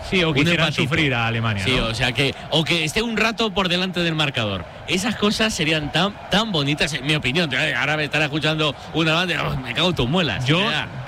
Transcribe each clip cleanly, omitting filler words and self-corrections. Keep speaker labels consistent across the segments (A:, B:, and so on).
A: Sí, o quisieran sufrir a Alemania.
B: Sí,
A: ¿no?
B: o sea que esté un rato por delante del marcador. Esas cosas serían tan bonitas, en mi opinión. Ahora me estará escuchando una banda, me cago en tus muelas.
C: Mira, que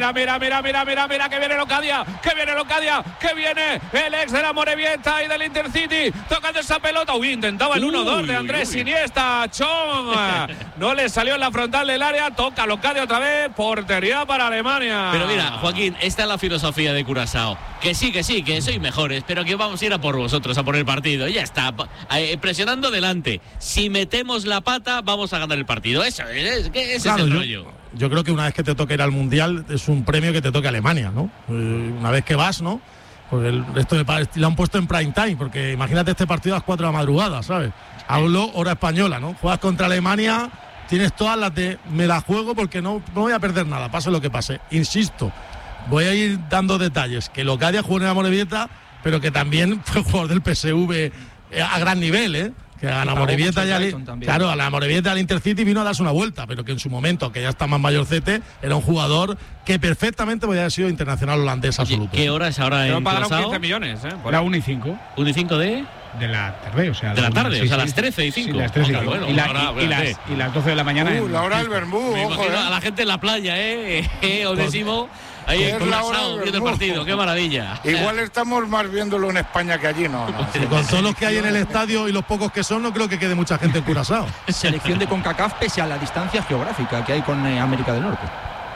C: viene Locadia, que viene el ex de la Morevieta y del Intercity, tocando esa pelota. Intentaba el 1-2 de Andrés Iniesta. Chong no le salió en la frontal del área, toca Locadia otra vez, portería para Alemania.
B: Pero mira, Joaquín, esta es la filosofía de Curazao. Que sí, que sois mejores, pero que vamos a ir a por vosotros, a por el partido. Ya está, presionando delante. Si metemos la pata, vamos a ganar el partido. Ese es el rollo.
D: Yo creo que una vez que te toque ir al Mundial, es un premio que te toque a Alemania, ¿no? Una vez que vas, ¿no? Porque esto lo han puesto en prime time, porque imagínate este partido a las 4 de la madrugada, ¿sabes? Hablo hora española, ¿no? Juegas contra Alemania, tienes todas las de me la juego porque no voy a perder nada, pase lo que pase. Insisto, voy a ir dando detalles, que Locadia jugó en la Morevieta, pero que también fue jugador del PSV a gran nivel, ¿eh? Que a la Morevieta a la Morevieta al Intercity vino a darse una vuelta, pero que en su momento, que ya está más mayorcete, era un jugador que perfectamente podía haber sido internacional holandés absoluto.
B: ¿Qué hora es ahora en
C: pagaron
B: Curazao?
C: 15 millones, ¿eh?
A: La 1 y 5.
B: ¿1 y 5 de
A: la tarde, o sea.
B: De la tarde,
A: sí,
B: o sea,
A: sí,
B: las 13 y 5.
A: Sí, las 13 y 5.
B: Bueno,
A: y las 12 de la mañana.
E: La hora del Bermú, ojo,
B: a la gente en la playa, Onésimo. Ahí en Curazao, viendo el partido, qué maravilla.
E: Igual estamos más viéndolo en España que allí, no.
D: Con todos los que hay en el estadio y los pocos que son, no creo que quede mucha gente en Curazao.
F: Selección de CONCACAF pese a la distancia geográfica que hay con América del Norte.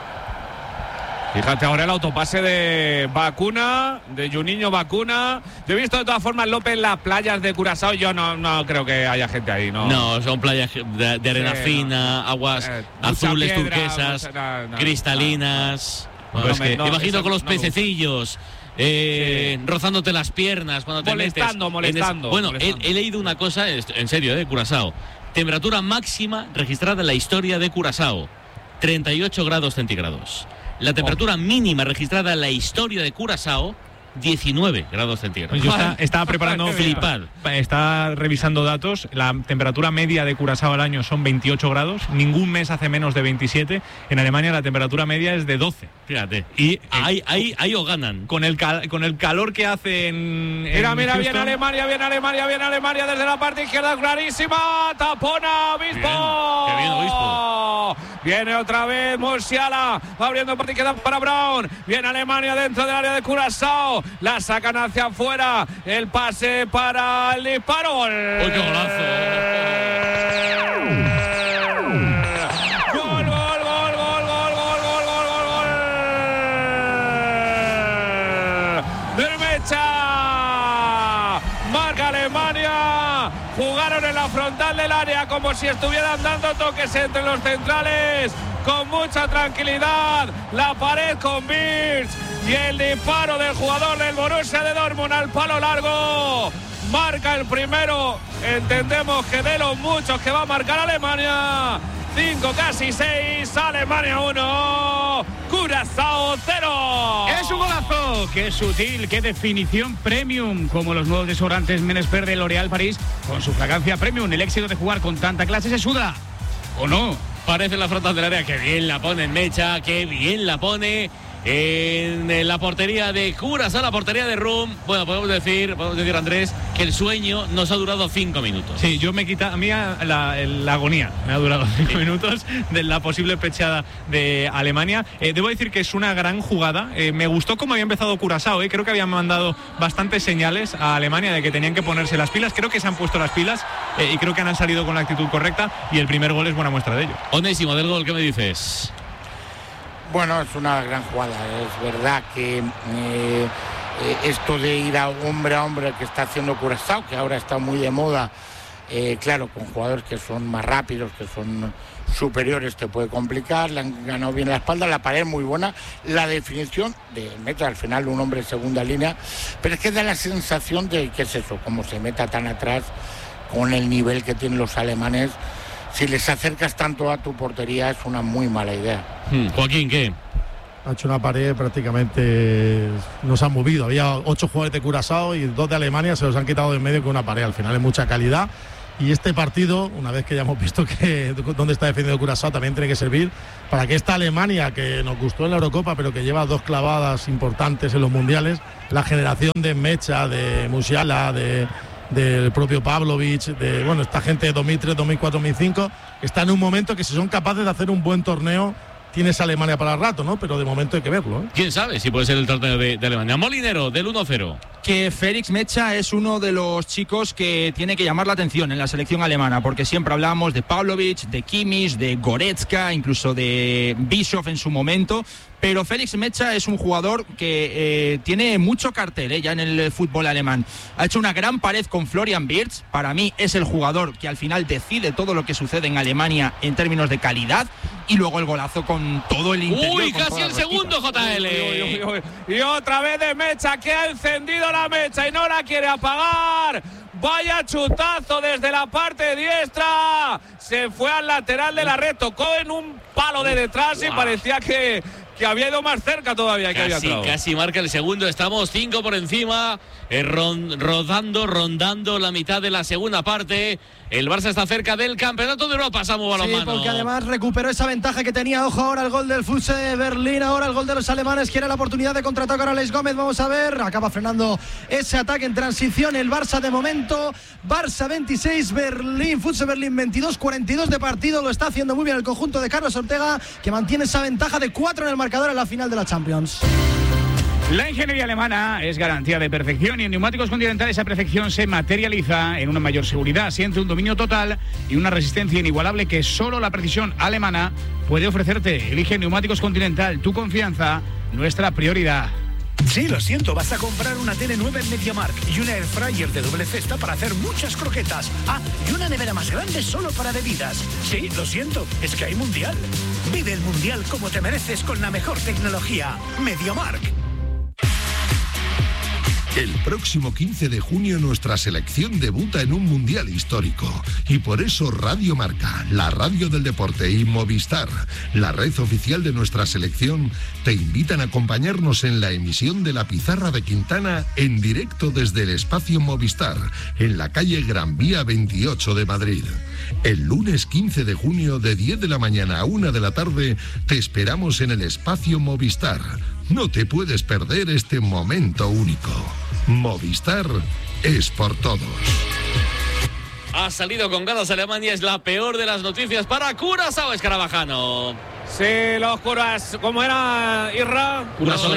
C: Fíjate ahora el autopase de Vacuna, de Juninho Vacuna. Yo he visto de todas formas, López, las playas de Curazao. Yo no creo que haya gente ahí, ¿no?
B: No, son playas de arena fina, aguas azules, piedra, turquesas, cristalinas. Imagino con los pececillos. Rozándote las piernas cuando te metes.
C: Molestando.
B: Bueno, he leído una cosa, en serio, de Curazao. Temperatura máxima registrada en la historia de Curazao, 38 grados centígrados. La temperatura mínima registrada en la historia de Curazao, 19 grados centígrados.
A: Yo estaba preparando, está revisando datos. La temperatura media de Curazao al año son 28 grados. Ningún mes hace menos de 27. En Alemania la temperatura media es de 12.
B: Fíjate. Y ahí os ganan.
A: Con el calor que hace en
C: Mira,
A: Houston.
C: viene Alemania desde la parte izquierda, clarísima. Tapona, Obispo.
B: Qué bien, Obispo.
C: Viene otra vez Musiala, abriendo parte izquierda para Brown. Viene Alemania dentro del área de Curazao. La sacan hacia afuera. El pase para el disparo. ¡Gol!
B: ¡Uy, qué golazo!
C: ¡Gol! ¡Dermecha! Marca Alemania. Jugaron en la frontal del área como si estuvieran dando toques entre los centrales. Con mucha tranquilidad. La pared con Birch. Y el disparo del jugador del Borussia de Dortmund al palo largo. Marca el primero. Entendemos que de los muchos que va a marcar Alemania. 5, casi 6. Alemania 1. Curazao 0.
A: Es un golazo. Qué sutil, qué definición premium. Como los nuevos desodorantes Menespert de L'Oréal París. Con su fragancia premium. El éxito de jugar con tanta clase se suda. ¿O no?
B: Parece la frontal del área. Qué bien la pone en Mecha. Qué bien la pone en la portería de Curazao, la portería de Rum. Bueno, podemos decir, Andrés, que el sueño nos ha durado 5 minutos.
A: Sí, a mí la agonía me ha durado 5 minutos de la posible pechada de Alemania. Debo decir que es una gran jugada. Me gustó cómo había empezado Curazao. Creo que habían mandado bastantes señales a Alemania de que tenían que ponerse las pilas. Creo que se han puesto las pilas y creo que han salido con la actitud correcta, y el primer gol es buena muestra de ello.
B: Onésimo, del gol, ¿qué me dices?
E: Bueno, es una gran jugada. Es verdad que esto de ir a hombre que está haciendo Curazao, que ahora está muy de moda, claro, con jugadores que son más rápidos, que son superiores, te puede complicar. Le han ganado bien la espalda, la pared muy buena, la definición de meta al final un hombre de segunda línea, pero es que da la sensación de que es eso, como se meta tan atrás con el nivel que tienen los alemanes. Si les acercas tanto a tu portería es una muy mala idea.
B: Joaquín, ¿qué?
D: Ha hecho una pared prácticamente, no se han movido. Había 8 jugadores de Curazao y 2 de Alemania, se los han quitado de en medio con una pared. Al final es mucha calidad Y este partido, una vez que ya hemos visto que dónde está defendiendo Curazao, también tiene que servir para que esta Alemania, que nos gustó en la Eurocopa, pero que lleva 2 clavadas importantes en los mundiales, la generación de Mecha, de Musiala, del propio Pavlovic, de esta gente de 2003, 2004, 2005, está en un momento que si son capaces de hacer un buen torneo, tienes Alemania para el rato, ¿no? Pero de momento hay que verlo, ¿eh?
B: ¿Quién sabe si puede ser el torneo de Alemania? Molinero, del 1-0.
F: Que Félix Mecha es uno de los chicos que tiene que llamar la atención en la selección alemana, porque siempre hablamos de Pavlovic, de Kimmich, de Goretzka, incluso de Bischoff en su momento, pero Félix Mecha es un jugador que tiene mucho cartel ya en el fútbol alemán. Ha hecho una gran pared con Florian Wirtz. Para mí es el jugador que al final decide todo lo que sucede en Alemania en términos de calidad, y luego el golazo con todo el interior.
B: ¡Uy, casi el segundo, JL!
C: Y otra vez de Mecha, que ha encendido la mecha y no la quiere apagar. Vaya chutazo desde la parte diestra. Se fue al lateral de la red, tocó en un palo de detrás y parecía que había ido más cerca todavía.
B: Casi marca el segundo. Estamos 5 por encima, rondando la mitad de la segunda parte. El Barça está cerca del campeonato de Europa. Samu Balonmano.
G: Sí, porque además recuperó esa ventaja que tenía. Ojo ahora el gol del FC Berlín, ahora el gol de los alemanes. Quiere la oportunidad de contraatacar a Alex Gómez. Vamos a ver, acaba frenando ese ataque en transición el Barça de momento. Barça 26, Berlín, FC Berlín 22, 42 de partido. Lo está haciendo muy bien el conjunto de Carlos Ortega, que mantiene esa ventaja de 4 en el marcador en la final de la Champions.
H: La ingeniería alemana es garantía de perfección y en Neumáticos Continental esa perfección se materializa en una mayor seguridad, siente un dominio total y una resistencia inigualable que solo la precisión alemana puede ofrecerte. Elige Neumáticos Continental, tu confianza, nuestra prioridad.
I: Sí, lo siento, vas a comprar una tele nueva en MediaMarkt y una air fryer de doble cesta para hacer muchas croquetas. Ah, y una nevera más grande solo para bebidas. Sí, lo siento, es que hay mundial. Vive el mundial como te mereces con la mejor tecnología. MediaMarkt.
J: El próximo 15 de junio nuestra selección debuta en un mundial histórico y por eso Radio Marca, la radio del deporte, y Movistar, la red oficial de nuestra selección, te invitan a acompañarnos en la emisión de La Pizarra de Quintana en directo desde el espacio Movistar, en la calle Gran Vía 28 de Madrid. El lunes 15 de junio de 10 de la mañana a 1 de la tarde te esperamos en el espacio Movistar. No te puedes perder este momento único. Movistar es por todos.
B: Ha salido con ganas Alemania, es la peor de las noticias para Curazao, Escarabajano.
C: Sí, los curas, ¿cómo era Irra?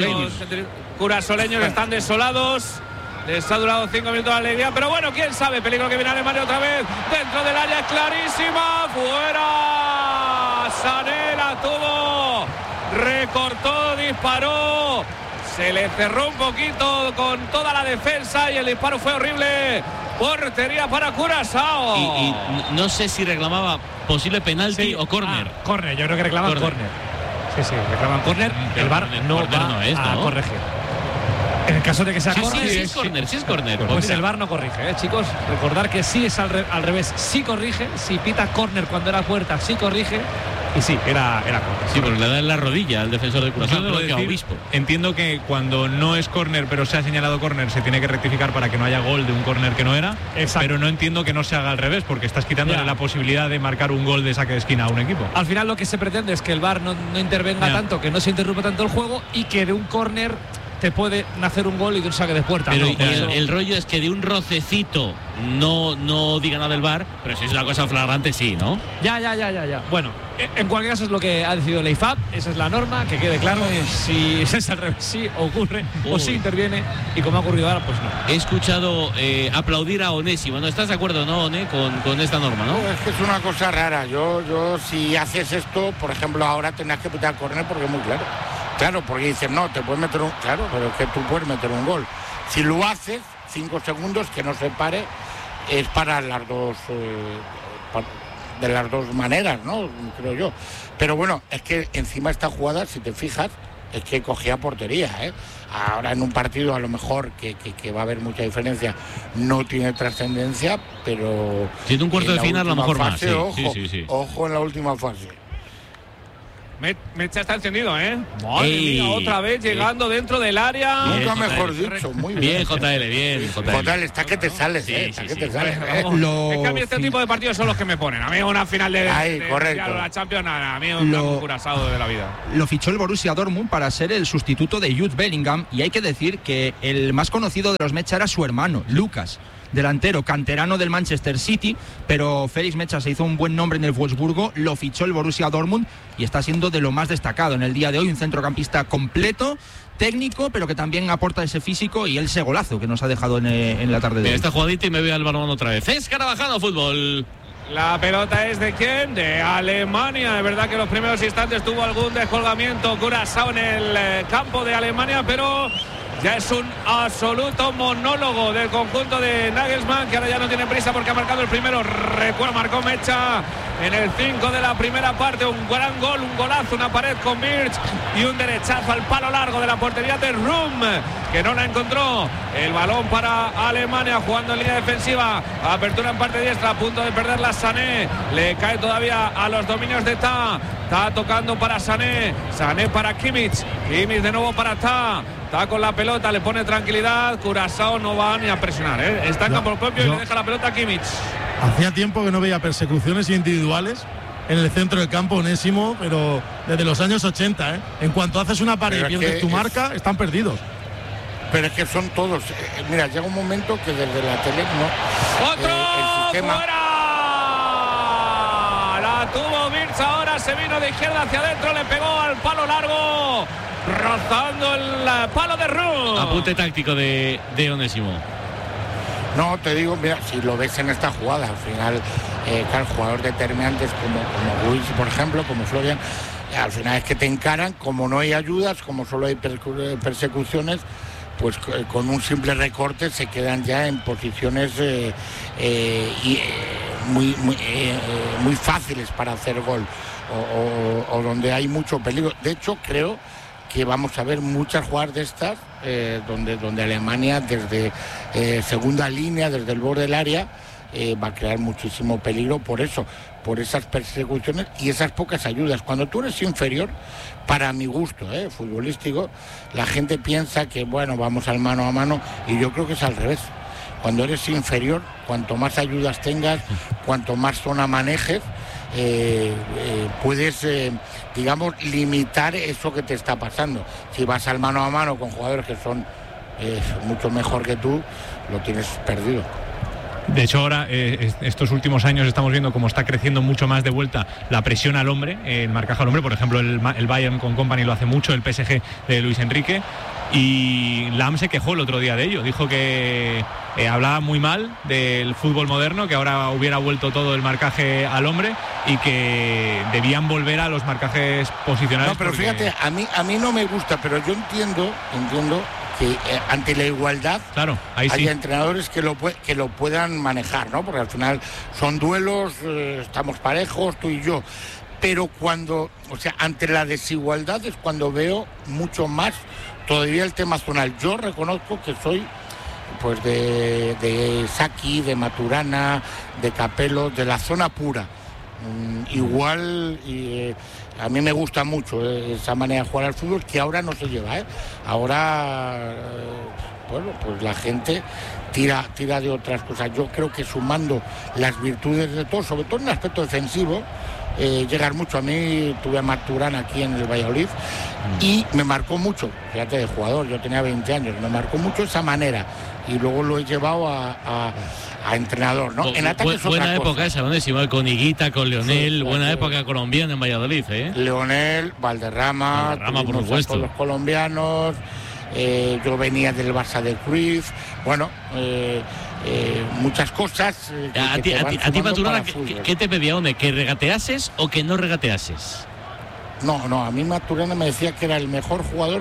C: Curasoleños están desolados. Les ha durado 5 minutos de alegría, pero bueno, quién sabe, peligro que viene Alemania otra vez, dentro del área, clarísima, fuera. Sané la tuvo, recortó, disparó, se le cerró un poquito con toda la defensa y el disparo fue horrible. Portería para Curazao.
B: Y no sé si reclamaba posible penalti o córner.
A: Córner, yo creo que reclaman córner. Sí, reclaman córner. El VAR no va a corregir. En el caso de que sea córner,
B: sí es córner.
A: Pues el VAR no corrige, chicos. Recordar que sí es al revés, sí corrige. Si pita córner cuando era puerta, sí corrige. Y sí, era córner.
B: Sí, porque le da en la rodilla al defensor de Curazao.
A: Entiendo que cuando no es córner, pero se ha señalado córner, se tiene que rectificar para que no haya gol de un córner que no era. Exacto. Pero no entiendo que no se haga al revés, porque estás quitándole la posibilidad de marcar un gol de saque de esquina a un equipo.
K: Al final lo que se pretende es que el VAR no intervenga tanto, que no se interrumpa tanto el juego y que de un córner te puede nacer un gol y de un saque de puerta.
B: Pero el rollo es que de un rocecito no diga nada del VAR, pero si es una cosa flagrante, sí, ¿no?
K: Ya. Bueno, en cualquier caso es lo que ha decidido la IFAB, esa es la norma, que quede claro. Si es al revés, sí ocurre o sí interviene, y como ha ocurrido ahora, pues no.
B: He escuchado aplaudir a Onésimo. ¿No estás de acuerdo, no, One, con esta norma, no?
E: Es que es una cosa rara. Yo si haces esto, por ejemplo, ahora tendrás que pitar córner porque es muy claro. Claro, porque dicen, no, te puedes meter un... Claro, pero es que tú puedes meter un gol. Si lo haces, 5 segundos, que no se pare, es para las dos... de las dos maneras, ¿no? Creo yo. Pero bueno, es que encima esta jugada, si te fijas, es que cogía portería, ¿eh? Ahora en un partido a lo mejor que va a haber mucha diferencia, no tiene trascendencia, pero...
B: Siendo un cuarto de final, a lo mejor
E: fase,
B: más.
E: Ojo en la última fase.
C: Mecha está encendido, ¿eh? Madre mía, otra vez llegando dentro del área.
E: Nunca mejor dicho, muy
B: bien. JL, bien.
E: JL, está que te sales, está que te sales.
C: Es que a mí este tipo de partidos son los que me ponen. A mí una final de la Champions, a mí un Curazao de la vida.
F: Lo fichó el Borussia Dortmund para ser el sustituto de Jude Bellingham, y hay que decir que el más conocido de los Mecha era su hermano, Lucas, delantero canterano del Manchester City, pero Félix Mecha se hizo un buen nombre en el Wolfsburgo, lo fichó el Borussia Dortmund y está siendo de lo más destacado en el día de hoy, un centrocampista completo, técnico, pero que también aporta ese físico y ese golazo que nos ha dejado en la tarde de hoy.
B: Esta jugadita y me voy al balón otra vez. Es Carabajal fútbol.
C: La pelota es de quién? De Alemania. Es verdad que en los primeros instantes tuvo algún descolgamiento Curazao en el campo de Alemania, pero ya es un absoluto monólogo del conjunto de Nagelsmann, que ahora ya no tiene prisa porque ha marcado el primero. Recuerdo, marcó Mecha en el 5 de la primera parte. Un gran gol, un golazo, una pared con Birch y un derechazo al palo largo de la portería de Rum, que no la encontró. El balón para Alemania jugando en línea defensiva. Apertura en parte diestra, a punto de perderla Sané. Le cae todavía a los dominios de Ta. Ta tocando para Sané. Sané para Kimmich. Kimmich de nuevo para Ta. Está con la pelota, le pone tranquilidad. Curazao no va ni a presionar, ¿eh? Está en campo propio y le deja la pelota a Kimmich.
D: Hacía tiempo que no veía persecuciones individuales en el centro del campo, Onésimo, pero desde los años 80, ¿eh? En cuanto haces una pared y pierdes tu marca, están perdidos.
E: Pero es que son todos. Mira, llega un momento que desde la tele no.
C: ¡Otro! El sistema... ¡Fuera! La tuvo Birch, ahora se vino de izquierda hacia adentro, le pegó al palo largo, rozando el palo de Rum.
B: Apunte táctico de Onésimo.
E: No, te digo, mira, si lo ves en esta jugada, al final, claro, jugadores determinantes como Ruiz, por ejemplo, como Florian, al final es que te encaran, como no hay ayudas, como solo hay persecuciones, pues con un simple recorte se quedan ya en posiciones muy fáciles para hacer gol o donde hay mucho peligro. De hecho, creo que vamos a ver muchas jugadas de estas donde Alemania desde segunda línea, desde el borde del área, va a crear muchísimo peligro por esas persecuciones y esas pocas ayudas. Cuando tú eres inferior, para mi gusto futbolístico, la gente piensa que bueno, vamos al mano a mano, y yo creo que es al revés. Cuando eres inferior, cuanto más ayudas tengas, cuanto más zona manejes, puedes digamos limitar eso que te está pasando. Si vas al mano a mano con jugadores que son mucho mejor que tú, lo tienes perdido.
A: De hecho, ahora, estos últimos años estamos viendo cómo está creciendo mucho más de vuelta la presión al hombre, el marcaje al hombre. Por ejemplo, el Bayern con Kompany lo hace mucho, el PSG de Luis Enrique. Y Lam se quejó el otro día de ello. Dijo que hablaba muy mal del fútbol moderno, que ahora hubiera vuelto todo el marcaje al hombre y que debían volver a los marcajes posicionales.
E: No, pero fíjate, a mí no me gusta, pero yo entiendo que ante la igualdad, claro, hay entrenadores que lo puedan manejar, ¿no? Porque al final son duelos, estamos parejos, tú y yo. Pero ante la desigualdad es cuando veo mucho más todavía el tema zonal. Yo reconozco que soy pues de Saki, de Maturana, de Capello, de la zona pura. Igual a mí me gusta mucho esa manera de jugar al fútbol, que ahora no se lleva, ahora pues la gente tira de otras cosas. Yo creo que sumando las virtudes de todos, sobre todo en el aspecto defensivo, llegar mucho. A mí tuve a Maturana aquí en el Valladolid y me marcó mucho, fíjate, de jugador, yo tenía 20 años, me marcó mucho esa manera y luego lo he llevado a entrenador, ¿no? En ataque es
B: buena época
E: cosa.
B: Esa, ¿no? Con Higuita, con Leonel, buena época colombiana en Valladolid,
E: Leonel, Valderrama,
B: por supuesto,
E: los colombianos, yo venía del Barça de Cruyff, bueno, muchas cosas.
B: A ti Maturana, ¿qué te pedía, One? ¿Que regateases o que no regateases?
E: No, a mí Maturana me decía que era el mejor jugador,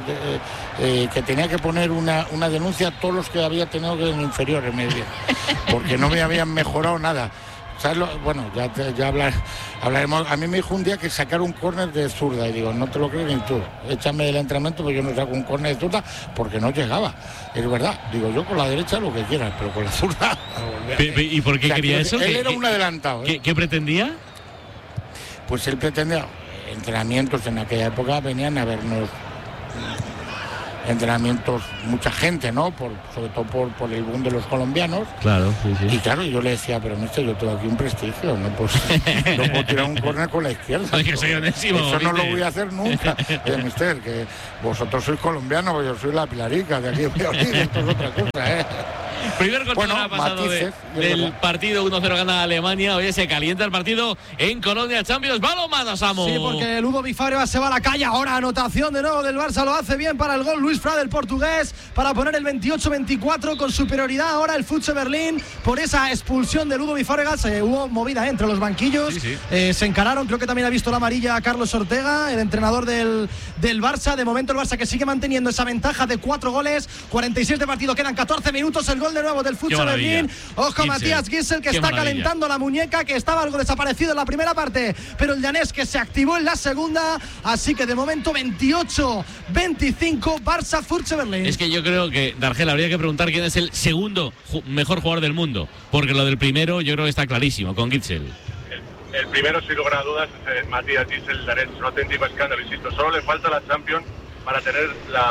E: que tenía que poner una denuncia a todos los que había tenido que en inferiores medio, porque no me habían mejorado nada. ¿Sabes bueno, ya hablaremos. A mí me dijo un día que sacar un córner de zurda y digo, no te lo crees ni tú, échame del entrenamiento porque yo no saco un córner de zurda porque no llegaba. Es verdad, digo, yo con la derecha lo que quieras, pero con la zurda.
B: ¿Y por qué quería eso?
E: Él era un adelantado.
B: ¿Qué pretendía?
E: Pues él pretendía entrenamientos en aquella época venían a vernos entrenamientos mucha gente, ¿no? Sobre todo por el boom de los colombianos.
B: Claro, sí, sí.
E: Y claro, yo le decía, pero mister, yo tengo aquí un prestigio, no puedo tirar un córner con la izquierda.
B: Ay, que soy Onésimo,
E: eso no
B: ¿viste?
E: lo voy a hacer nunca. Mister, que vosotros sois colombianos, yo soy la Pilarica, de aquí voy a oír, esto es otra cosa, ¿eh?
B: Primer corte
E: Bueno,
B: ha pasado
E: matices,
B: del partido 1-0 gana Alemania. Hoy se calienta el partido en Colonia Champions. Balonmano, Samu.
G: Sí, porque Ludovic Fábregas se va a la calle. Ahora anotación de nuevo del Barça. Lo hace bien para el gol Luis Fra, del portugués, para poner el 28-24 con superioridad. Ahora el Futse Berlín por esa expulsión de Ludovic Fábregas. Hubo movida entre los banquillos.
A: Sí.
G: Se encararon. Creo que también ha visto la amarilla a Carlos Ortega, el entrenador del Barça. De momento el Barça que sigue manteniendo esa ventaja de 4 goles. 46 de partido. Quedan 14 minutos. El gol de nuevo del Futse Berlín. Ojo,
B: Gissel.
G: Matías Gissel, que
B: Qué
G: está
B: maravilla.
G: calentando la muñeca, que estaba algo desaparecido en la primera parte, pero el danés que se activó en la segunda. Así que de momento 28-25 Barça Futse Berlín.
B: Es que yo creo que, Dargel, habría que preguntar quién es el segundo mejor jugador del mundo, porque lo del primero yo creo que está clarísimo, con Gitsel.
L: El primero, sin lugar a dudas, es Matías Gissel, danés. Es un auténtico escándalo, insisto. Solo le falta la Champions para tener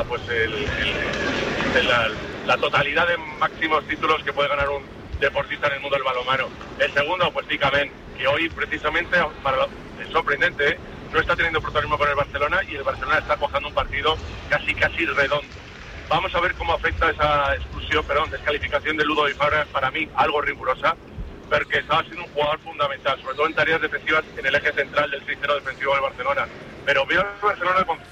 L: la totalidad de máximos títulos que puede ganar un deportista en el mundo del balonmano. El segundo, pues Ticamen, que hoy precisamente, es sorprendente, ¿eh? No está teniendo protagonismo con el Barcelona y el Barcelona está cojando un partido casi redondo. Vamos a ver cómo afecta esa descalificación de Ludovic Fábregas, para mí algo rigurosa, porque estaba siendo un jugador fundamental, sobre todo en tareas defensivas en el eje central del 6-0 defensivo del Barcelona. Pero veo al Barcelona con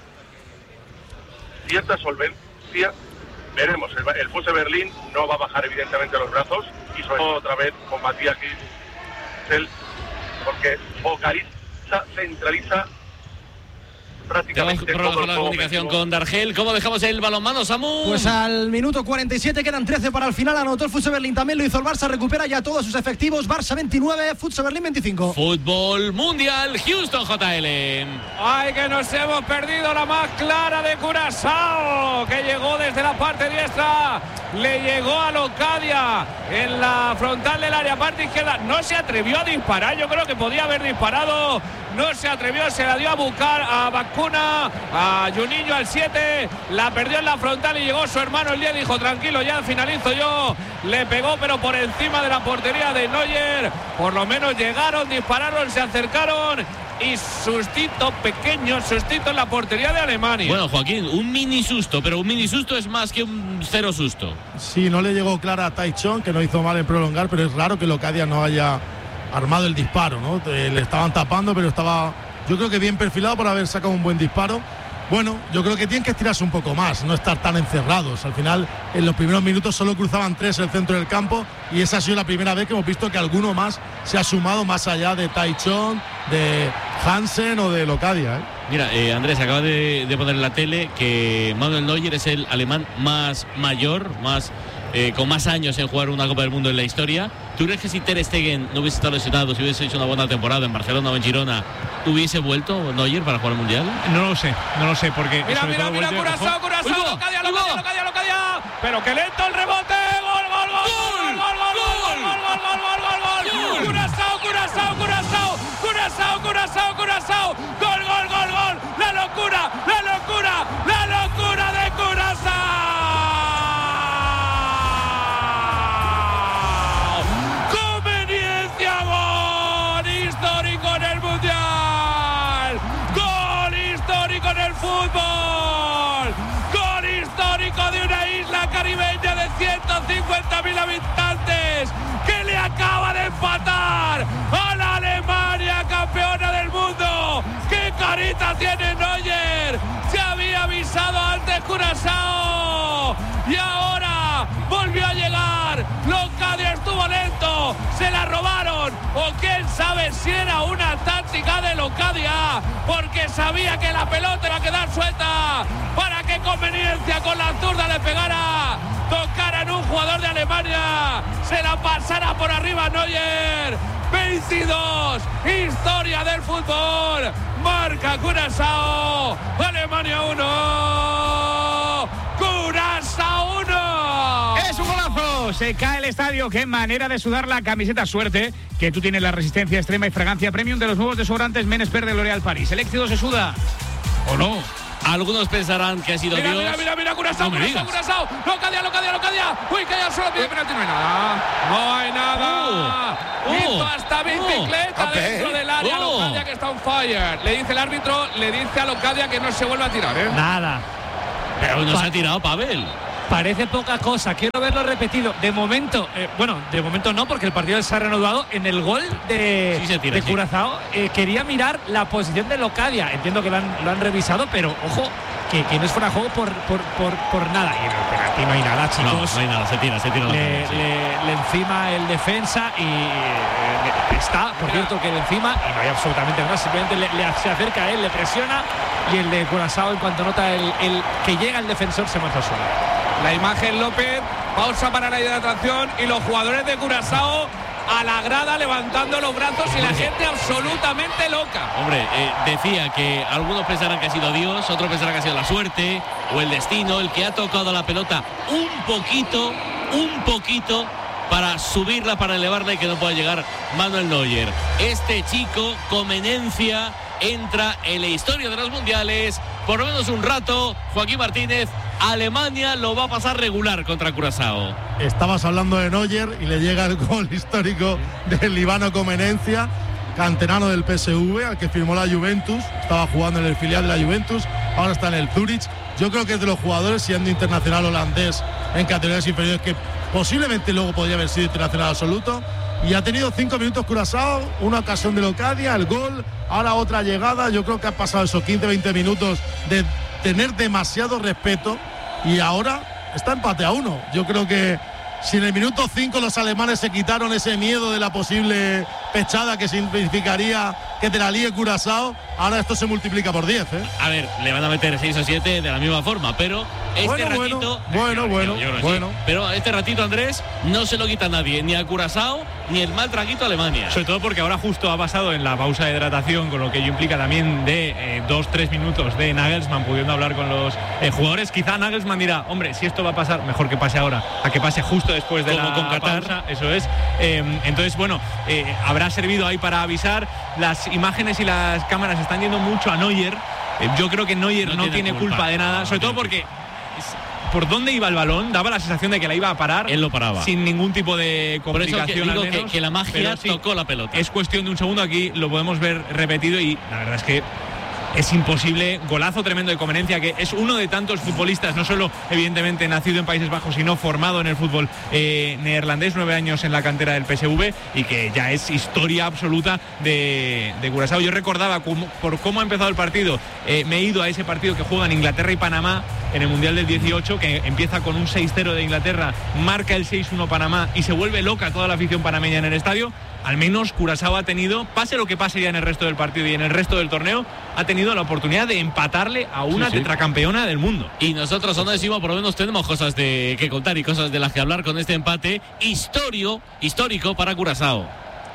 L: cierta solvencia. Veremos, el Futse Berlín no va a bajar evidentemente los brazos, y sobre todo otra vez con Matías Gissel, porque focaliza, centraliza prácticamente
B: Tenemos
L: todo
B: por
L: el
B: la
L: juego
B: comunicación
L: ofensivo.
B: con Dargel. ¿Cómo dejamos el balonmano, Samu?
G: Pues al minuto 47 quedan 13 para el final. Anotó el Futse Berlín, también lo hizo el Barça. Recupera ya todos sus efectivos. Barça 29, Futse Berlín 25.
B: Fútbol mundial, Houston JL.
C: ¡Ay, que nos hemos perdido la más clara de Curazao! Que llegó desde la parte diestra, le llegó a Locadia en la frontal del área, parte izquierda. No se atrevió a disparar, yo creo que podía haber disparado. No se atrevió, se la dio a buscar a Bacuna, a Juninho al 7, la perdió en la frontal y llegó su hermano el 10, dijo tranquilo, ya finalizo yo. Le pegó pero por encima de la portería de Neuer. Por lo menos llegaron, dispararon, se acercaron y sustito, pequeño sustito en la portería de Alemania.
B: Bueno, Joaquín, un mini susto, pero un mini susto es más que un cero susto.
D: Sí, no le llegó clara a Taichon, que no hizo mal en prolongar, pero es raro que Locadia no haya armado el disparo, ¿no? Le estaban tapando, pero estaba, yo creo que bien perfilado por haber sacado un buen disparo. Bueno, yo creo que tienen que estirarse un poco más, no estar tan encerrados. Al final, en los primeros minutos solo cruzaban 3 el centro del campo, y esa ha sido la primera vez que hemos visto que alguno más se ha sumado más allá de Taichon, de Hansen o de Locadia, ¿eh?
B: Mira, Andrés, acaba de poner en la tele que Manuel Neuer es el alemán más mayor, con más años en jugar una Copa del Mundo en la historia. ¿Tú crees que si Ter Stegen no hubiese estado lesionado, si hubiese hecho una buena temporada en Barcelona o en Girona, hubiese vuelto Neuer para jugar el Mundial?
A: No lo sé, porque
C: Mira,
A: sobre todo
C: Curazao, Locadia. Pero que lento el rebote. Gol. Curazao. Gol. La locura de Curazao. Conveniencia, gol histórico en el Mundial. Gol histórico en el fútbol. Gol histórico de una isla caribeña de 150.000 habitantes que le acaba de empatar a la Alemania, campeona del mundo. ¡Qué carita tiene Neuer! Se había avisado antes Curazao y ahora volvió a llegar. Locadia estuvo lento, se la robaron, o quién sabe si era una táctica de Locadia, porque sabía que la pelota iba a quedar suelta para que Conveniencia con la zurda le pegara, tocara en un jugador de Alemania, se la pasara por arriba Neuer. 22, historia del fútbol, marca Curazao, Alemania 1, Curazao 1.
H: Es un golazo, se cae el estadio. Qué manera de sudar la camiseta. Suerte que tú tienes la resistencia extrema y fragancia premium de los nuevos desodorantes Men Expert de L'Oréal Paris. ¿El éxito se suda o no?
B: Algunos pensarán que ha sido Dios.
C: Mira, Curazao. Locadia. Uy, que ya solo pide penalti. No hay nada. Hizo hasta bicicleta dentro del área. Locadia que está on fire. Le dice el árbitro, le dice a Locadia que no se vuelva a tirar, ¿eh?
K: Nada.
B: Pero no se ha tirado, Pavel.
K: Parece poca cosa, quiero verlo repetido. De momento, de momento no, porque el partido se ha reanudado. En el gol de Curazao, quería mirar la posición de Locadia. Entiendo que lo han revisado, pero ojo, que no es fuera de juego por nada. Y en el penalti no hay nada, chicos.
B: No hay nada, se tira.
K: Le encima el defensa y está, por cierto, que le encima y no hay absolutamente nada. Simplemente se acerca a él, le presiona y el de Curazao, en cuanto nota el que llega el defensor, se marcha al suelo.
C: La imagen López, pausa para la hidratación y los jugadores de Curazao a la grada levantando los brazos y la gente absolutamente loca.
B: Hombre, decía que algunos pensarán que ha sido Dios, otros pensarán que ha sido la suerte o el destino el que ha tocado la pelota un poquito para subirla, para elevarla y que no pueda llegar Manuel Neuer. Este chico con eminencia entra en la historia de los mundiales por lo menos un rato. Joaquín Martínez, Alemania lo va a pasar regular contra Curazao.
D: Estabas hablando de Neuer y le llega el gol histórico del Ivano Comenencia, canterano del PSV, al que firmó la Juventus. Estaba jugando en el filial de la Juventus, ahora está en el Zurich. Yo creo que es de los jugadores, siendo internacional holandés en categorías inferiores, que posiblemente luego podría haber sido internacional absoluto. Y ha tenido 5 minutos Curazao, una ocasión de Locadia, el gol, ahora otra llegada. Yo creo que ha pasado esos 15-20 minutos de tener demasiado respeto y ahora está empate a 1. Yo creo que si en el minuto 5 los alemanes se quitaron ese miedo de la posible pechada que significaría que te la líe Curazao, ahora esto se multiplica por 10, ¿eh?
B: A ver, le van a meter 6 o 7 de la misma forma, pero este ratito...
D: Bueno.
B: Pero este ratito, Andrés, no se lo quita nadie, ni a Curazao, ni el mal traguito a Alemania.
A: Sobre todo porque ahora justo ha pasado en la pausa de hidratación, con lo que ello implica también de 2-3 minutos de Nagelsmann pudiendo hablar con los jugadores. Quizá Nagelsmann dirá, hombre, si esto va a pasar, mejor que pase ahora, a que pase justo después de
B: como
A: la pausa. Eso es. Entonces, bueno, habrá servido ahí para avisar. Las imágenes y las cámaras están yendo mucho a Neuer. Yo creo que Neuer no tiene culpa de nada, sobre todo porque por dónde iba el balón daba la sensación de que la iba a parar.
B: Él lo paraba
A: sin ningún tipo de complicación.
B: Por eso digo que la magia tocó la pelota.
A: Es cuestión de un segundo, aquí lo podemos ver repetido y la verdad es que es imposible. Golazo tremendo de Comenencia, que es uno de tantos futbolistas, no solo evidentemente nacido en Países Bajos, sino formado en el fútbol neerlandés, 9 años en la cantera del PSV y que ya es historia absoluta de Curazao. Yo recordaba por cómo ha empezado el partido, me he ido a ese partido que juegan Inglaterra y Panamá en el Mundial del 18, que empieza con un 6-0 de Inglaterra, marca el 6-1 Panamá y se vuelve loca toda la afición panameña en el estadio. Al menos Curazao ha tenido, pase lo que pase ya en el resto del partido y en el resto del torneo, ha tenido la oportunidad de empatarle a una tetracampeona del mundo.
B: Y nosotros, Onésimo, por lo menos tenemos cosas que contar y cosas de las que hablar con este empate histórico para Curazao.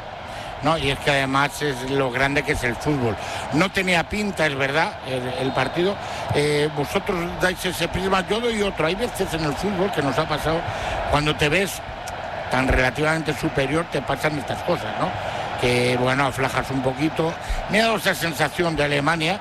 E: No, y es que además es lo grande que es el fútbol. No tenía pinta, es verdad, el partido. Vosotros dais ese prisma, yo doy otro. Hay veces en el fútbol que nos ha pasado, cuando te ves tan relativamente superior, te pasan estas cosas, ¿no? Que, bueno, aflajas un poquito. Me ha dado esa sensación de Alemania.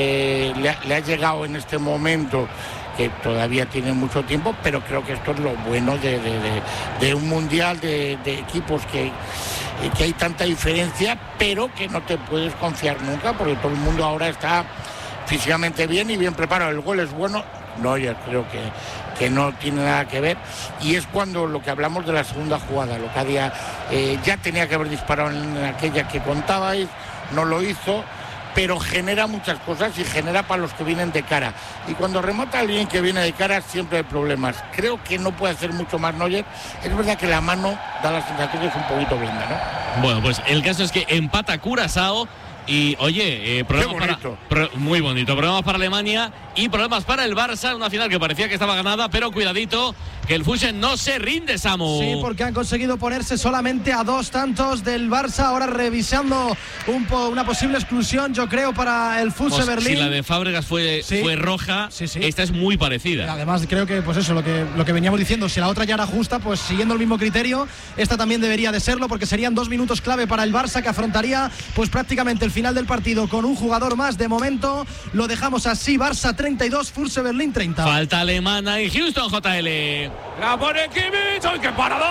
E: Le ha llegado en este momento, que todavía tiene mucho tiempo, pero creo que esto es lo bueno de un mundial de equipos que hay tanta diferencia, pero que no te puedes confiar nunca, porque todo el mundo ahora está físicamente bien y bien preparado. El gol es bueno. No, yo creo que no tiene nada que ver, y es cuando lo que hablamos de la segunda jugada. Locadia ya tenía que haber disparado en aquella que contabais, no lo hizo, pero genera muchas cosas y genera para los que vienen de cara, y cuando remata alguien que viene de cara siempre hay problemas. Creo que no puede hacer mucho más Neuer. Es verdad que la mano da la sensación que es un poquito blanda, ¿no?
B: Bueno, pues el caso es que empata Curazao Y oye, problemas muy bonito, problemas para Alemania y problemas para el Barça, una final que parecía que estaba ganada, pero cuidadito, que el Füssen no se rinde, Samu.
G: Sí, porque han conseguido ponerse solamente a 2 tantos del Barça, ahora revisando una posible exclusión, yo creo, para el Füssen Berlín.
B: Si la de Fábregas fue roja, esta es muy parecida.
G: Además, creo que, pues eso, lo que veníamos diciendo, si la otra ya era justa, pues siguiendo el mismo criterio, esta también debería de serlo, porque serían 2 minutos clave para el Barça, que afrontaría pues prácticamente el final del partido con un jugador más. De momento lo dejamos así: Barça 32, Füssen Berlín 30.
B: Falta alemana y Houston, JL.
C: La pone Kimmich. ¡Ay, qué paradón!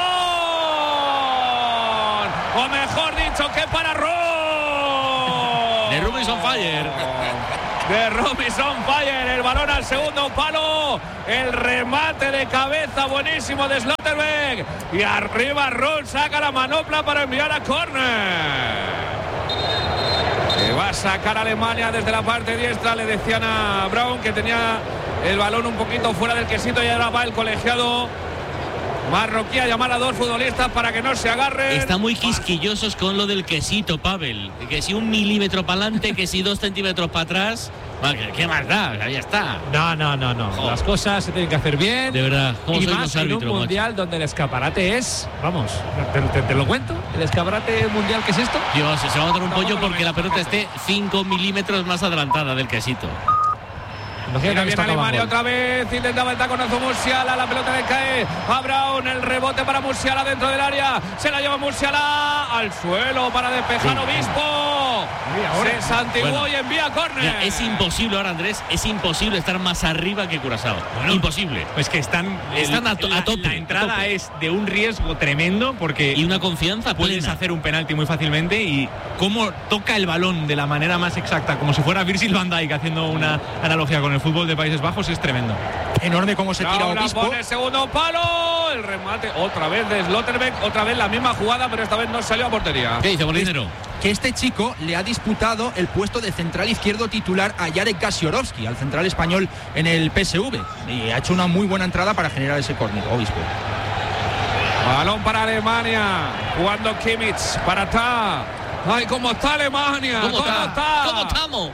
C: O mejor dicho, qué pararrón.
B: De Robinson Fire.
C: De Robinson Fire, el balón al segundo palo, el remate de cabeza buenísimo de Slotterbeck y arriba Roll saca la manopla para enviar a córner. Se va a sacar Alemania desde la parte diestra. Le decían a Brown que tenía el balón un poquito fuera del quesito y ahora va el colegiado marroquí a llamar a 2 futbolistas para que no se agarren.
B: Están muy quisquillosos con lo del quesito, Pavel. Que si 1 milímetro para adelante, que si 2 centímetros para atrás. ¿Qué más da? Ya está.
K: No.
B: Joder.
K: Las cosas se tienen que hacer bien.
B: De verdad. ¿Cómo
K: y
B: sois
K: más
B: los
K: en
B: árbitros,
K: un mundial
B: macho?
K: donde el escaparate es, vamos, te lo cuento, el escaparate mundial, ¿qué es esto?
B: Dios, se va a matar un pollo porque la pelota esté 5 milímetros más adelantada del quesito.
C: Mira bien Alemania otra vez, intentaba el taconazo Musiala, la pelota le cae a Brown, el rebote para Musiala dentro del área, se la lleva Musiala al suelo para despejar Obispo, se santiguó y envía córner.
B: Mira, es imposible ahora, Andrés, es imposible estar más arriba que Curazao. Imposible.
A: Pues que están
B: a tope.
A: La entrada es de un riesgo tremendo porque
B: y una confianza
A: puedes
B: plena.
A: hacer un penalti muy fácilmente y cómo toca el balón de la manera más exacta, como si fuera Virgil van Dijk, haciendo una analogía con el fútbol de Países Bajos, es tremendo.
F: Enorme cómo se tira Obispo.
C: Pone segundo palo, el remate otra vez de Slotterbeck, otra vez la misma jugada, pero esta vez no salió a portería.
B: ¿Qué dice Molinero?
F: Que este chico le ha disputado el puesto de central izquierdo titular a Jarek Kasiorovski, al central español en el PSV, y ha hecho una muy buena entrada para generar ese córner, Obispo.
C: Balón para Alemania, jugando Kimmich para Ta. Ay, cómo está Alemania.
B: ¿Cómo estamos?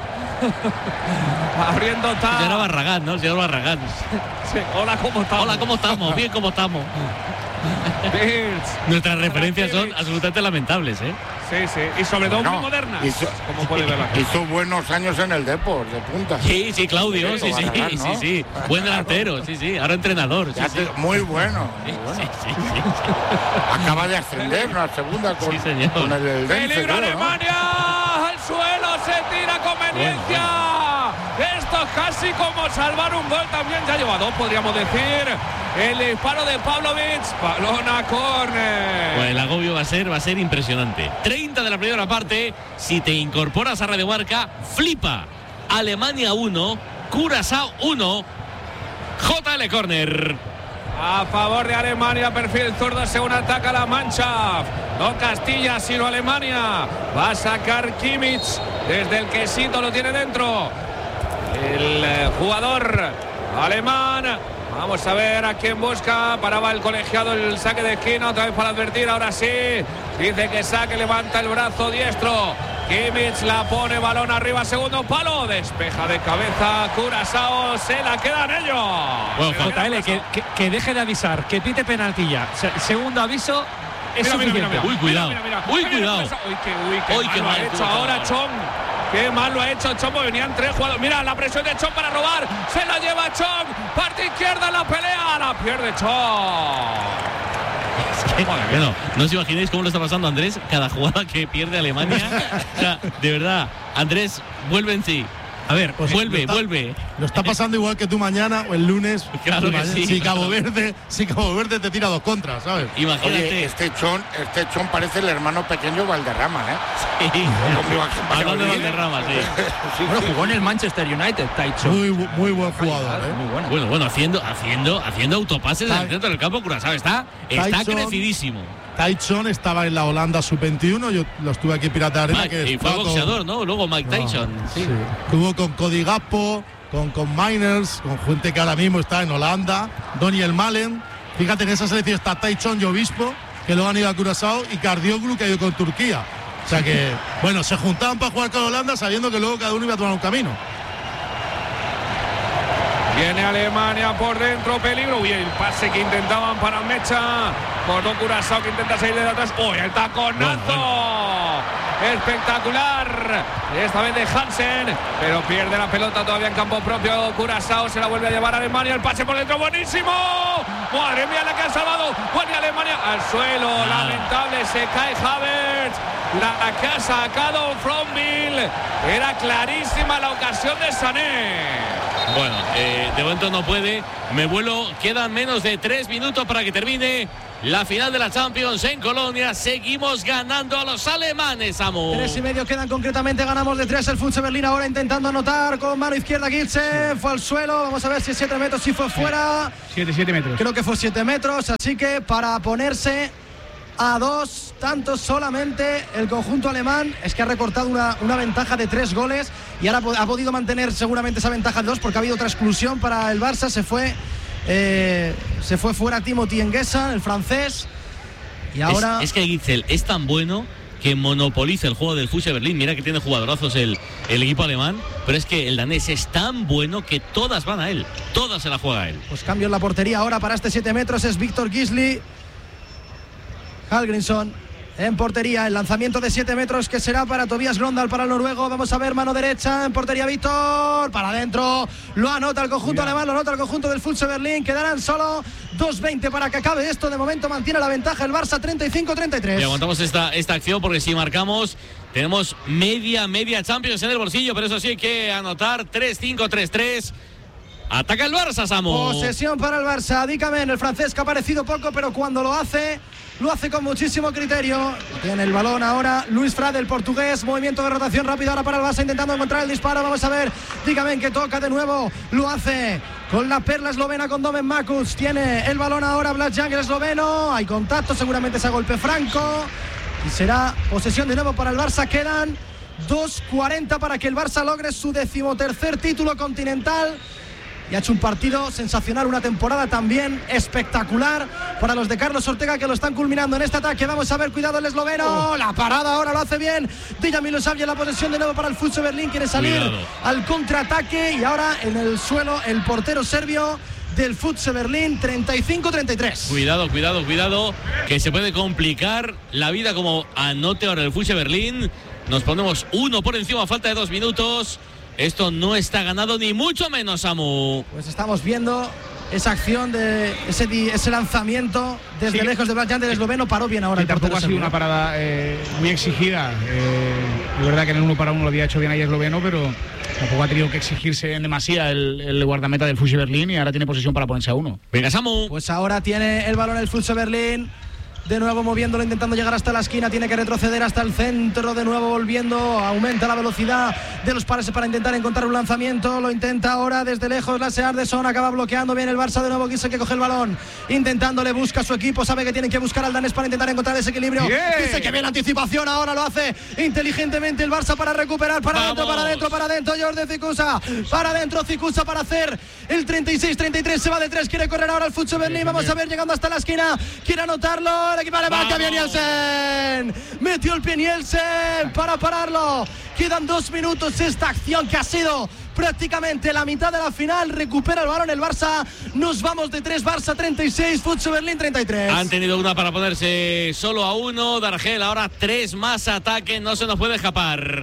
C: Abriendo Ta.
B: Señor Barragán, ¿no? Señor Barragán.
C: Sí. Hola, ¿cómo estamos?
B: Hola, ¿cómo estamos? Bien, ¿cómo estamos? Nuestras referencias son absolutamente lamentables, ¿eh?
C: Sí. Y sobre todo muy modernas. Como puede ver la
E: hizo buenos años en el Depor, de punta.
B: Sí, Claudio, sí. Buen delantero, sí. Ahora entrenador.
E: Muy bueno.
B: Sí.
E: Acaba de ascender a segunda con el
C: peligro Alemania. Al suelo se tira conveniencia. Esto es casi como salvar un gol. También ya lleva 2, podríamos decir. El disparo de Pavlovic, balón a córner.
B: Pues el agobio va a ser impresionante. 30 de la primera parte. Si te incorporas a Radio Marca, flipa. Alemania 1, Curazao 1. JL córner.
C: A favor de Alemania, perfil zurdo según ataca la Mannschaft. No Castilla, sino Alemania. Va a sacar Kimmich desde el quesito, lo tiene dentro. El jugador alemán. Vamos a ver a quién busca. Paraba el colegiado el saque de esquina, otra vez para advertir. Ahora sí, dice que saque, levanta el brazo diestro. Kimmich la pone, balón arriba, segundo palo. Despeja de cabeza Curazao, se la quedan ellos.
K: Bueno, JL, que deje de avisar, que pite penalti ya. Segundo aviso es suficiente.
B: Uy, cuidado.
C: Uy, cuidado. Uy, qué mal ha hecho ahora Chong. Qué mal lo ha hecho Chong, venían 3 jugadores. Mira la presión de Chong para robar. Se la lleva Chong. Parte izquierda, la pelea. La pierde Chong.
B: Bueno, no os imagináis cómo lo está pasando Andrés. Cada jugada que pierde Alemania. O sea, de verdad, Andrés, vuelve en sí. A ver, pues vuelve.
D: Lo está pasando igual que tú mañana o el lunes.
B: Claro que sí.
D: Si Cabo Verde te tira 2 contras, ¿sabes?
B: Imagínate.
E: Oye, este chon parece el hermano pequeño Valderrama, ¿eh?
B: Sí. Hablando de Valderrama, sí.
F: Bueno, jugó en el Manchester United, Taichon.
D: Muy buen jugador, ¿eh?
F: Muy
B: bueno, haciendo autopases en el centro del campo. Curazao está crecidísimo.
D: Tyson estaba en la Holanda sub-21, yo lo estuve aquí en Pirata Arena.
B: Y fue boxeador, ¿no? Luego Mike Tyson.
D: Sí. Estuvo con Cody Gakpo, con Miners, con gente que ahora mismo está en Holanda, Daniel Malen. Fíjate, en esa selección está Tyson y Obispo, que luego han ido a Curazao, y Cardioglu, que ha ido con Turquía. O O sea que, bueno, se juntaban para jugar con Holanda sabiendo que luego cada uno iba a tomar un camino.
C: Viene Alemania por dentro, peligro. Uy, el pase que intentaban para Mecha. Cortó Curazao que intenta salir de atrás. ¡Uy, el taconazo! Espectacular. Esta vez de Hansen, pero pierde la pelota todavía en campo propio. Curazao se la vuelve a llevar a Alemania. El pase por dentro, buenísimo. Madre mía, la que ha salvado. Vuelve Alemania al suelo. Lamentable, se cae Havertz. La que ha sacado Frommville. Era clarísima la ocasión de Sané.
B: Bueno, de momento no puede. Me vuelo. Quedan menos de 3 minutos para que termine la final de la Champions en Colonia. Seguimos ganando a los alemanes, Samu.
G: 3,5 quedan concretamente. Ganamos de 3 el Füchse Berlín. Ahora intentando anotar con mano izquierda. Gilse fue al suelo. Vamos a ver si es 7 metros. Si fue fuera.
H: 7 metros.
G: Creo que fue 7 metros. Así que para ponerse a 2 tantos solamente el conjunto alemán, es que ha recortado una ventaja de 3 goles y ahora ha podido mantener seguramente esa ventaja de 2 porque ha habido otra exclusión para el Barça. Se fue fuera Timothy Nguesa, el francés, y ahora
B: es que Gitzel es tan bueno que monopoliza el juego del Füchse Berlín. Mira que tiene jugadorazos el equipo alemán, pero es que el danés es tan bueno que todas van a él, todas se la juega a él.
G: Pues cambio en la portería ahora para este 7 metros, es Víctor Gisli. Hallgrímsson en portería, el lanzamiento de 7 metros que será para Tobias Grøndal, para el noruego. Vamos a ver, mano derecha en portería, Víctor, para adentro, lo anota el conjunto alemán, lo anota el conjunto del Füchse Berlín. Quedarán solo 2:20 para que acabe esto. De momento mantiene la ventaja el Barça, 35-33.
B: Y aguantamos esta acción porque si marcamos tenemos media Champions en el bolsillo, pero eso sí hay que anotar. 3-5, 3-3. Ataca el Barça, Samu.
G: Posesión para el Barça. Dícame, el francés que ha aparecido poco, pero cuando lo hace con muchísimo criterio. Tiene el balón ahora Luis Frade, el portugués. Movimiento de rotación rápido ahora para el Barça, intentando encontrar el disparo. Vamos a ver, dígame que toca de nuevo. Lo hace con la perla eslovena, con Domen Makuc. Tiene el balón ahora Blaž Jan, el esloveno. Hay contacto, seguramente ese golpe franco. Y será posesión de nuevo para el Barça. Quedan 2:40 para que el Barça logre su 13º título continental. Y ha hecho un partido sensacional, una temporada también espectacular para los de Carlos Ortega, que lo están culminando en este ataque. Vamos a ver, cuidado el esloveno, la parada ahora lo hace bien Dejan Milosavljevic, la posesión de nuevo para el Füchse Berlín, quiere salir al contraataque y ahora en el suelo el portero serbio del Füchse Berlín. 35-33.
B: Cuidado, que se puede complicar la vida como anote ahora el Füchse Berlín. Nos ponemos 1 por encima a falta de 2 minutos. Esto no está ganado ni mucho menos, Samu.
G: Pues estamos viendo esa acción de ese lanzamiento desde lejos de Blaž Jan, del esloveno. Paró bien ahora.
H: Y tampoco ha sido una parada muy exigida. Es verdad que en el 1 para 1 lo había hecho bien ahí esloveno, pero tampoco ha tenido que exigirse en demasía el guardameta del Füchse Berlín y ahora tiene posesión para ponerse a 1.
B: Venga, Samu.
G: Pues ahora tiene el balón el Füchse Berlín. De nuevo moviéndolo, intentando llegar hasta la esquina. Tiene que retroceder hasta el centro. De nuevo volviendo. Aumenta la velocidad de los pares para intentar encontrar un lanzamiento. Lo intenta ahora desde lejos Lasse Arneson. Acaba bloqueando bien el Barça. De nuevo Gilse, que coge el balón. Intentándole, busca a su equipo. Sabe que tienen que buscar al danés para intentar encontrar ese equilibrio. Gilse, que bien la anticipación. Ahora lo hace inteligentemente el Barça para recuperar. Para adentro. Jordi Cicusa. Para adentro Cicusa para hacer el 36-33. Se va de 3. Quiere correr ahora el Füchse Berlín. Vamos a ver, llegando hasta la esquina. Quiere anotarlo. El equipo alemán, que bien Nielsen. Metió el pie Nielsen para pararlo. Quedan 2 minutos esta acción que ha sido prácticamente la mitad de la final. Recupera el balón el Barça. Nos vamos de 3. Barça 36, Füchse Berlín 33.
B: Han tenido una para ponerse solo a 1. Dargel ahora 3 más ataque. No se nos puede escapar.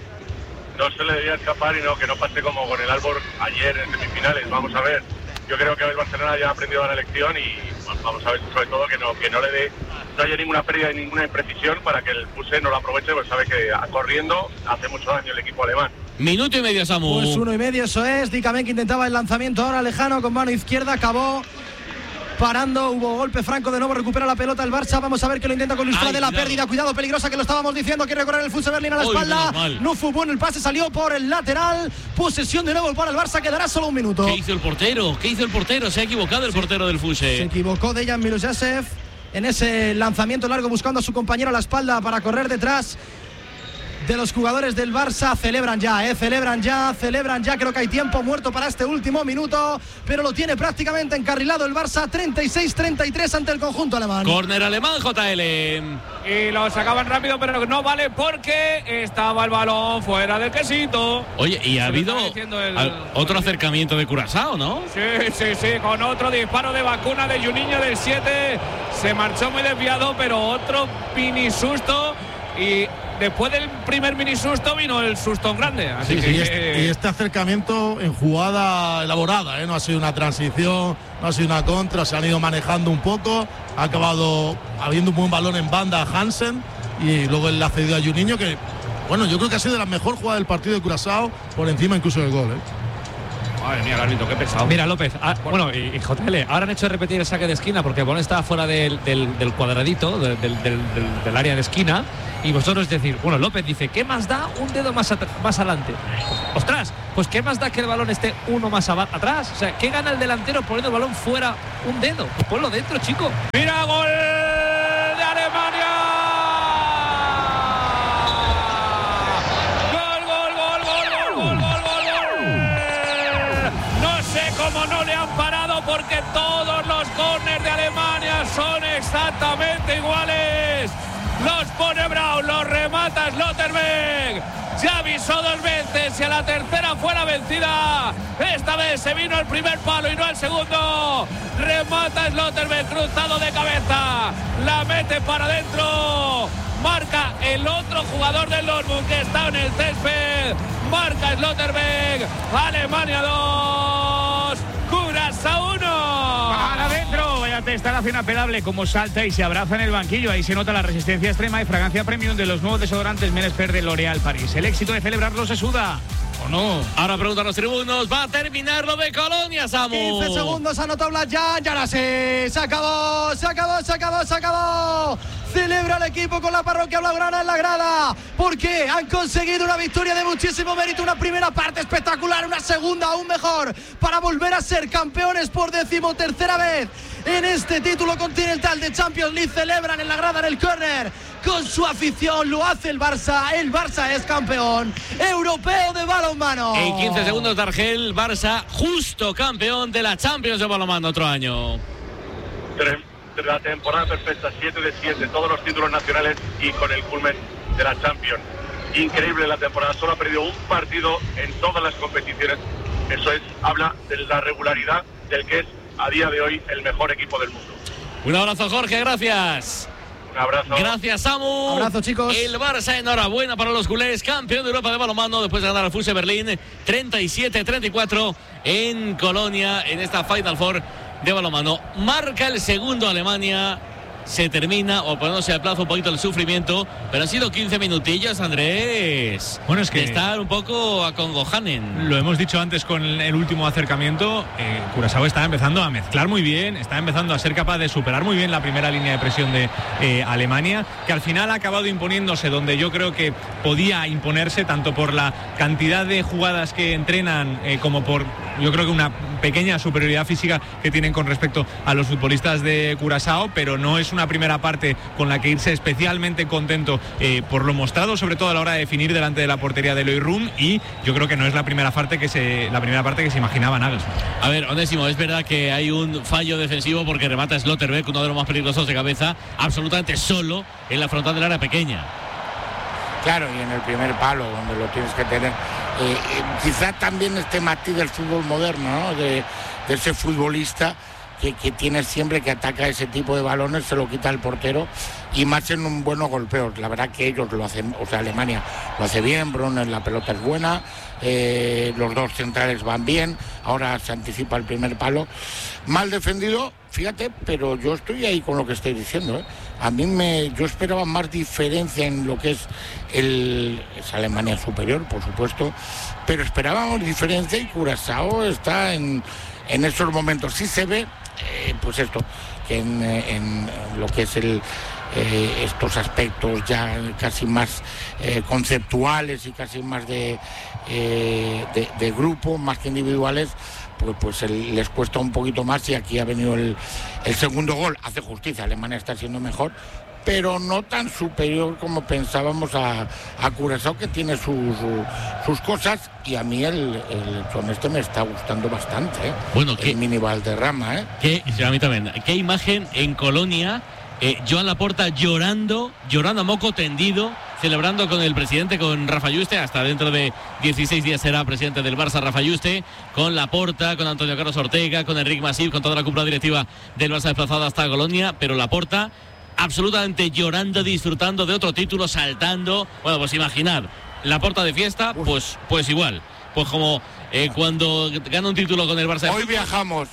L: No se le debía escapar y que no pase como con el Aalborg ayer en semifinales. Vamos a ver. Yo creo que el Barcelona ya ha aprendido la lección y vamos a ver sobre todo que no haya ninguna pérdida y ninguna imprecisión para que el Füchse no lo aproveche, pues sabe que corriendo hace mucho daño el equipo alemán.
B: Minuto y medio, Samu.
G: Pues 1 y medio, eso es. Dícame que intentaba el lanzamiento ahora lejano con mano izquierda, acabó parando, hubo golpe franco, de nuevo recupera la pelota el Barça. Vamos a ver que lo intenta con Luis Frade, la pérdida, cuidado, peligrosa, que lo estábamos diciendo, quiere correr el Füchse Berlín a la espalda, no fue bueno el pase, salió por el lateral, posesión de nuevo para el Barça, quedará solo 1 minuto.
B: ¿Qué hizo el portero? Se ha equivocado el portero del Füchse.
G: Se equivocó Dejan Milosavljevic en ese lanzamiento largo buscando a su compañero a la espalda para correr detrás de los jugadores del Barça. Celebran ya. Creo que hay tiempo muerto para este último minuto, pero lo tiene prácticamente encarrilado el Barça. 36-33 ante el conjunto alemán.
B: Córner alemán, JL.
C: Y lo sacaban rápido, pero no vale porque estaba el balón fuera del quesito.
B: Oye, y ha habido otro acercamiento de Curazao, ¿no?
C: Sí, con otro disparo de vacuna de Juninho del 7. Se marchó muy desviado, pero otro mini susto. Y después del primer mini susto vino el susto en grande. Así
D: y este acercamiento en jugada elaborada, ¿eh? No ha sido una transición, no ha sido una contra, se han ido manejando un poco, ha acabado habiendo un buen balón en banda a Hansen y luego él le ha cedido a Juninho, que bueno, yo creo que ha sido la mejor jugada del partido de Curazao, por encima incluso del gol, ¿eh?
C: Madre mía, el árbitro, qué pesado.
K: Mira, López, bueno, y JL, ahora han hecho repetir el saque de esquina porque el balón estaba fuera del cuadradito, del área de esquina. Y vosotros decir, bueno, López dice, ¿qué más da un dedo más adelante? Ostras, pues ¿qué más da que el balón esté uno más atrás? O sea, ¿qué gana el delantero poniendo el balón fuera un dedo? Pues ponlo dentro, chico.
C: ¡Mira, gol de Alemania! ¡Gol! No sé cómo no le han parado porque todos los córners de Alemania son exactamente iguales. Los pone Braun, los remata Slotterbeck. Ya avisó 2 veces y a la tercera fue la vencida. Esta vez se vino el primer palo y no el segundo. Remata Slotterbeck, cruzado de cabeza. La mete para adentro. Marca el otro jugador del Dortmund que está en el césped. Marca Slotterbeck. Alemania 2. Curazao 1.
H: Para adentro, vaya instalación apelable, como salta y se abraza en el banquillo. Ahí se nota la resistencia extrema y fragancia premium de los nuevos desodorantes Menesper de L'Oréal París. El éxito de celebrarlo se suda, ¿o no?
B: Ahora preguntan los tribunos, ¿va a terminar lo de Colonia, Samu?
G: 15 segundos, anotó Blasjan, ya la sé. Se acabó. Celebra el equipo con la parroquia blaugrana en la grada, porque han conseguido una victoria de muchísimo mérito, una primera parte espectacular, una segunda aún mejor, para volver a ser campeones por 13ª vez en este título continental de Champions League. Celebran en la grada, en el córner, con su afición. Lo hace el Barça es campeón europeo de balonmano.
B: En 15 segundos de Argel, Barça justo campeón de la Champions de balonmano otro año.
L: La temporada perfecta, 7 de 7, todos los títulos nacionales y con el culmen de la Champions. Increíble la temporada, solo ha perdido un partido en todas las competiciones. Eso habla de la regularidad del que es a día de hoy el mejor equipo del mundo.
B: Un abrazo, Jorge, gracias.
L: Un abrazo.
B: Gracias, Samu.
G: Abrazo, chicos.
B: El Barça, enhorabuena para los culés, campeón de Europa de balonmano después de ganar al FUSE Berlín 37-34 en Colonia en esta Final Four de balonmano. Marca el segundo Alemania. Se termina, o poniéndose al plazo un poquito el sufrimiento, pero han sido 15 minutillos, Andrés.
A: Bueno, es que
B: de estar un poco a Congojanen.
A: Lo hemos dicho antes con el último acercamiento. Curazao está empezando a mezclar muy bien, está empezando a ser capaz de superar muy bien la primera línea de presión de Alemania, que al final ha acabado imponiéndose donde yo creo que podía imponerse, tanto por la cantidad de jugadas que entrenan como por, yo creo que una pequeña superioridad física que tienen con respecto a los futbolistas de Curazao, pero no es una primera parte con la que irse especialmente contento por lo mostrado, sobre todo a la hora de definir delante de la portería de Eloy Room, y yo creo que no es la primera parte que se imaginaba Nagelsmann.
B: A ver, Onésimo, es verdad que hay un fallo defensivo porque remata Slotterbeck, uno de los más peligrosos de cabeza, absolutamente solo en la frontal del área pequeña.
E: Claro, y en el primer palo, donde lo tienes que tener. Quizá también este matiz del fútbol moderno, ¿no? De ese futbolista que tiene siempre, que ataca ese tipo de balones, se lo quita el portero, y más en un buenos golpeos. La verdad que ellos lo hacen, o sea, Alemania lo hace bien, Brunner, la pelota es buena, los dos centrales van bien, ahora se anticipa el primer palo. Mal defendido, fíjate, pero yo estoy ahí con lo que estoy diciendo, ¿eh? Yo esperaba más diferencia en lo que es es Alemania superior, por supuesto, pero esperábamos diferencia, y Curazao está en esos momentos. Sí se ve, pues esto, que en lo que es estos aspectos ya casi más conceptuales y casi más de grupo, más que individuales, pues les cuesta un poquito más, y aquí ha venido el segundo gol. Hace justicia, Alemania está siendo mejor, pero no tan superior como pensábamos a Curazao, que tiene sus cosas, y a mí el son este me está gustando bastante, ¿eh?
B: Bueno,
E: el mini Valderrama, ¿eh?
B: A mí también. Qué imagen en Colonia, Joan Laporta llorando a moco tendido, celebrando con el presidente, con Rafa Yuste. Hasta dentro de 16 días será presidente del Barça Rafa Yuste, con Laporta, con Antonio Carlos Ortega, con Enric Masip, con toda la cúpula directiva del Barça desplazada hasta Colonia, pero Laporta absolutamente llorando, disfrutando de otro título, saltando. Bueno, pues imaginad, Laporta de fiesta, pues igual. Pues como cuando gana un título con el Barça.
E: Hoy viajamos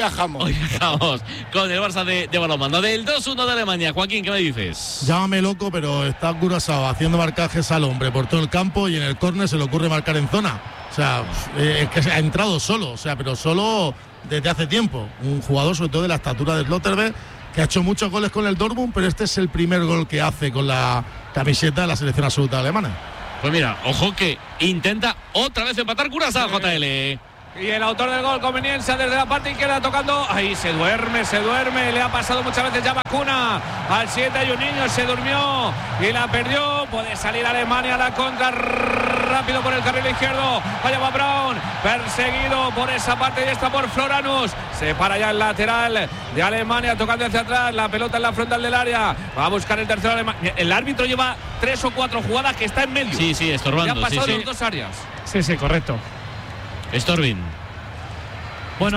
B: con el Barça de balonmano. Del 2-1 de Alemania. Joaquín, ¿qué me dices?
D: Llámame loco, pero está Curazao haciendo marcajes al hombre por todo el campo, y en el córner se le ocurre marcar en zona. O sea, es que ha entrado solo, o sea, pero solo desde hace tiempo. Un jugador, sobre todo de la estatura de Slotterbeck, que ha hecho muchos goles con el Dortmund, pero este es el primer gol que hace con la camiseta de la selección absoluta alemana.
B: Pues mira, ojo que intenta otra vez empatar Curazao, JL.
C: Y el autor del gol conveniencia desde la parte izquierda tocando. Ahí se duerme. Le ha pasado muchas veces ya Vacuna. Al 7 hay un niño, se durmió y la perdió. Puede salir Alemania a la contra rápido por el carril izquierdo. Allá va Braun, perseguido por esa parte y está por Floranus. Se para ya el lateral de Alemania tocando hacia atrás. La pelota en la frontal del área. Va a buscar el tercero Alemania. El árbitro lleva 3 o 4 jugadas que está en medio.
B: Sí, estorbando.
C: Ya ha pasado los dos áreas.
K: Sí, correcto.
B: Storbin.
K: Bueno,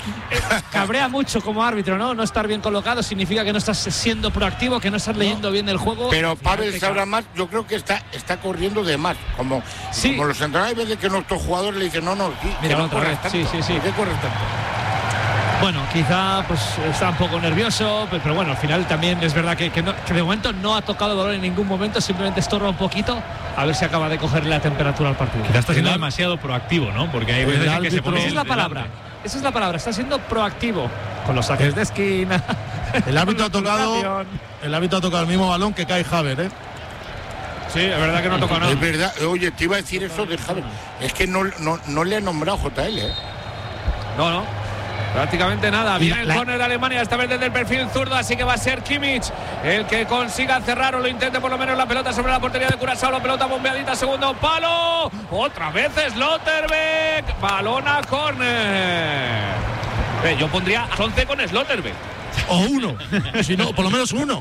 K: cabrea mucho como árbitro, ¿no? No estar bien colocado significa que no estás siendo proactivo, que no estás leyendo bien el juego.
E: Pero Pavel sabrá más, yo creo que está corriendo de más. Como los entrenadores, hay veces que nuestros jugadores le dicen, no,
K: mira,
E: que no corres tanto.
K: Sí.
E: ¿Qué corres tanto?
K: Bueno, quizá pues está un poco nervioso, pero bueno, al final también es verdad que de momento no ha tocado el balón en ningún momento, simplemente estorba un poquito, a ver si acaba de cogerle la temperatura al partido.
A: Quizá está siendo demasiado proactivo, ¿no? Porque hay veces que se pone.
K: Esa es la palabra, está siendo proactivo con los saques de esquina.
D: El árbitro ha tocado el mismo balón que Kai Havertz, ¿eh?
C: Sí, es verdad que no ha tocado nada.
E: Es verdad, oye, te iba a decir eso de Havertz. Es que no le ha nombrado JL, ¿eh?
C: No. Prácticamente nada. Viene el córner de Alemania, esta vez desde el perfil zurdo, así que va a ser Kimmich el que consiga cerrar o lo intente por lo menos la pelota sobre la portería de Curazao. La pelota bombeadita, segundo palo. Otra vez Slotterbeck. Balón a córner. Yo pondría 11 con Slotterbeck.
D: O uno. Si no, por lo menos uno.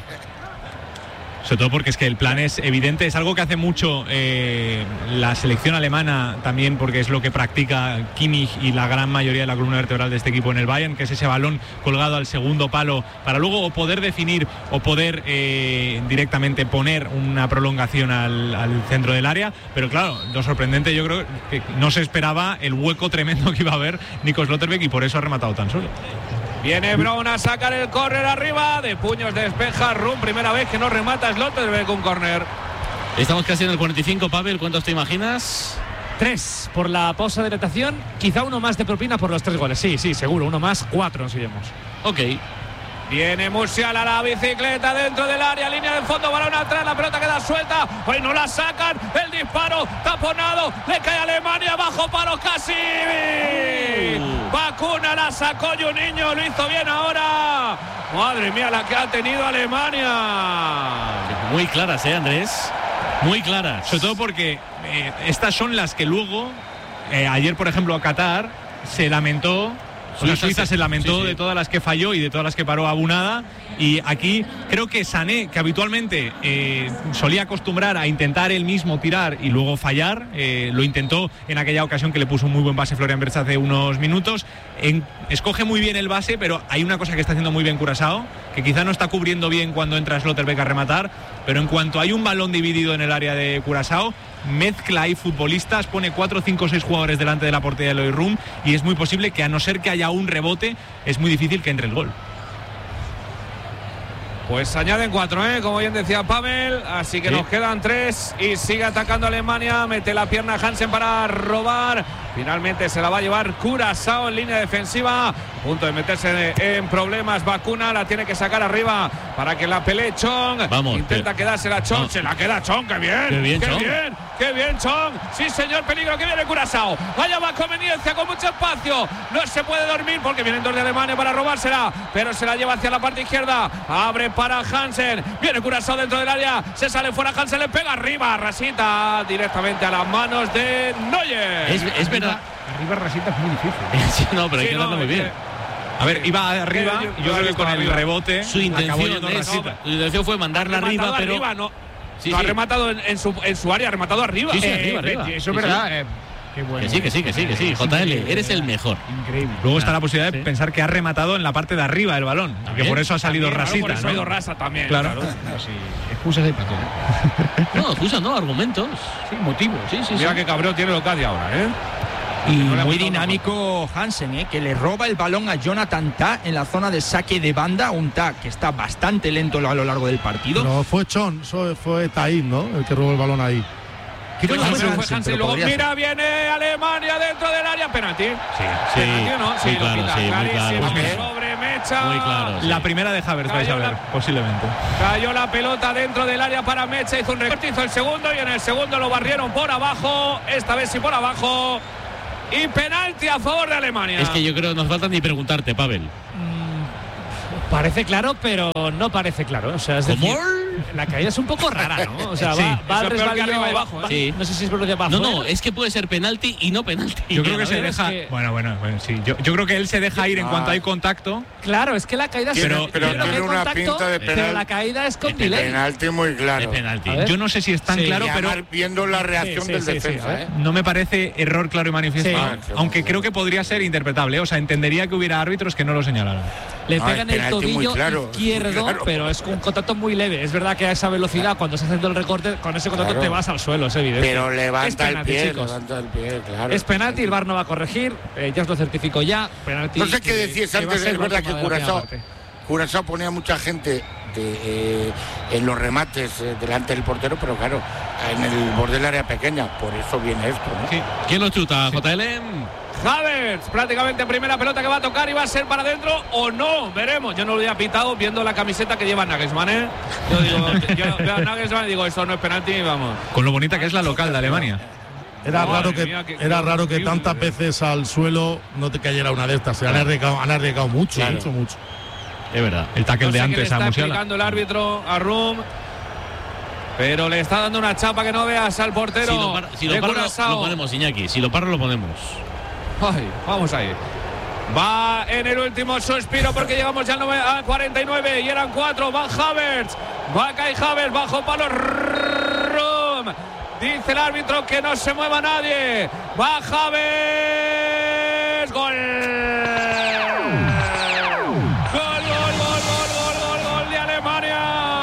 A: Sobre todo porque es que el plan es evidente, es algo que hace mucho la selección alemana también, porque es lo que practica Kimmich y la gran mayoría de la columna vertebral de este equipo en el Bayern, que es ese balón colgado al segundo palo para luego poder definir o poder directamente poner una prolongación al centro del área. Pero claro, lo sorprendente, yo creo que no se esperaba el hueco tremendo que iba a haber Nico Slotterbeck, y por eso ha rematado tan solo.
C: Viene Braun a sacar el córner arriba, de puños despeja Rum, primera vez que no remata Slotterbeck un córner.
B: Estamos casi en el 45, Pavel, ¿cuántos te imaginas?
K: 3 por la pausa de hidratación, quizá uno más de propina por los 3 goles. Sí, seguro, uno más, 4 nos iremos.
B: Ok.
C: Viene Musiala a la bicicleta dentro del área, línea de fondo, balón atrás, la pelota queda suelta, hoy no la sacan, el disparo taponado, le cae a Alemania, bajo palo casi. Vacuna la sacó y un niño, lo hizo bien ahora. Madre mía, la que ha tenido Alemania.
B: Muy claras, Andrés. Muy claras.
A: Sobre todo porque estas son las que luego, ayer por ejemplo Qatar se lamentó. Suiza se lamentó de todas las que falló y de todas las que paró abonada, y aquí creo que Sané, que habitualmente solía acostumbrar a intentar él mismo tirar y luego fallar, lo intentó en aquella ocasión que le puso un muy buen base Florian Wirtz hace unos minutos. Escoge muy bien el base, pero hay una cosa que está haciendo muy bien Curazao, que quizá no está cubriendo bien cuando entra Slotterbeck a rematar, pero en cuanto hay un balón dividido en el área de Curazao, mezcla ahí futbolistas, pone 4, 5, 6 jugadores delante de la portería de Eloy Rum, y es muy posible que, a no ser que haya un rebote, es muy difícil que entre el gol.
C: Pues añaden 4, como bien decía Pavel, así que nos quedan 3 y sigue atacando Alemania, mete la pierna Hansen para robar, finalmente se la va a llevar Curazao en línea defensiva, punto de meterse en problemas. Vacuna la tiene que sacar arriba para que la pelee Chong.
B: Vamos,
C: intenta quedársela Chong, no. Se la queda Chong, qué bien, qué bien Chong. Sí señor, peligro que viene Curazao. Vaya va conveniencia con mucho espacio. No se puede dormir porque vienen dos de Alemania para robársela, pero se la lleva hacia la parte izquierda. Abre para Hansen. Viene Curazao dentro del área. Se sale fuera Hansen, le pega arriba. Rasita directamente a las manos de Neuer.
B: Es verdad.
H: Arriba Rasita es muy difícil.
B: No, pero hay que darle muy bien.
A: A ver, iba arriba. Yo creo que con el rebote
B: su intención fue mandarla arriba, pero
C: arriba, no ha rematado en su área, ha rematado arriba.
B: Sí, arriba.
H: Eso es verdad. Qué bueno.
B: Que sí. JL, eres el mejor.
H: Increíble.
A: Luego está la posibilidad de pensar que ha rematado en la parte de arriba del balón. Que por eso ha salido Rasita.
C: Por eso ha ido Rasa también.
A: Claro.
H: Excusas de pato.
B: No, excusas no, argumentos.
H: Sí, motivos. Sí.
C: Mira qué cabrón tiene Locadia ahora,
F: Y muy dinámico Hansen, que le roba el balón a Jonathan Tah en la zona de saque de banda. Un Tah que está bastante lento a lo largo del partido.
D: No, fue Chon, fue Taim, ¿no? El que robó el balón ahí.
C: Fue Hansen. Luego, mira, viene Alemania dentro del área. Penalti.
B: Sí.
C: ¿No?
B: Sí, claro, muy claro.
C: Sobre Mecha.
B: Muy claro.
A: La primera de Havertz vais a ver, posiblemente.
C: Cayó la pelota dentro del área para Mecha. Hizo un recorte, hizo el segundo y en el segundo lo barrieron por abajo. Esta vez sí por abajo. Y penalti a favor de Alemania.
B: Es que yo creo que nos falta ni preguntarte, Pavel.
K: Parece claro, pero no parece claro. O sea, es decir, la caída es un poco rara, ¿no? O sea, va al resbalón abajo.
B: Sí.
K: No sé si es por lo de abajo.
B: No, es que puede ser penalti y no penalti.
A: Yo creo que se deja. Bueno, sí. Yo creo que él se deja ir en cuanto hay contacto.
K: Claro, es que la caída
E: pero tiene una pinta de penalti.
K: Pero la caída es con delay.
E: Penalti muy claro.
A: Yo no sé si es tan claro, pero
E: viendo la reacción del defensa,
A: no me parece error claro y manifiesto. Aunque creo que podría ser interpretable. O sea, entendería que hubiera árbitros que no lo señalaran.
K: Le pegan el tobillo izquierdo, pero es un contacto muy leve. Es verdad que a esa velocidad, cuando se hace el recorte, con ese contacto te vas al suelo, es evidente.
E: Pero levanta
K: penalti,
E: el pie,
K: chicos.
E: claro.
K: Es penalti, el VAR no va a corregir, ya os lo certifico ya. Penalti.
E: No sé qué decías antes, es verdad que Curazao ponía mucha gente en los remates delante del portero, pero claro, en el borde del área pequeña, por eso viene esto, ¿no?
B: Sí. ¿Quién lo chuta, JL?
C: Havertz, prácticamente primera pelota que va a tocar y va a ser para adentro o no, veremos. Yo no lo había pitado viendo la camiseta que lleva Nagelsmann, Yo digo, veo a Nagelsmann y digo, esto no es penalti y vamos.
A: Con lo bonita que es la local de Alemania.
D: Era raro que tantas veces al suelo no te cayera una de estas. Se han arriesgado mucho.
B: Es verdad.
A: El tackle de antes
C: a
A: Musiala.
C: Está explicando el árbitro a Rum. Pero le está dando una chapa que no veas al portero.
B: Si lo ponemos, Iñaki. Si lo paro, lo ponemos.
C: Ay, vamos ahí. Va en el último suspiro porque llegamos ya al 49 y eran 4. Va Havertz. Va Kai Havertz bajo palo. Rum. Dice el árbitro que no se mueva nadie. Va Havertz. Gol. Gol de Alemania.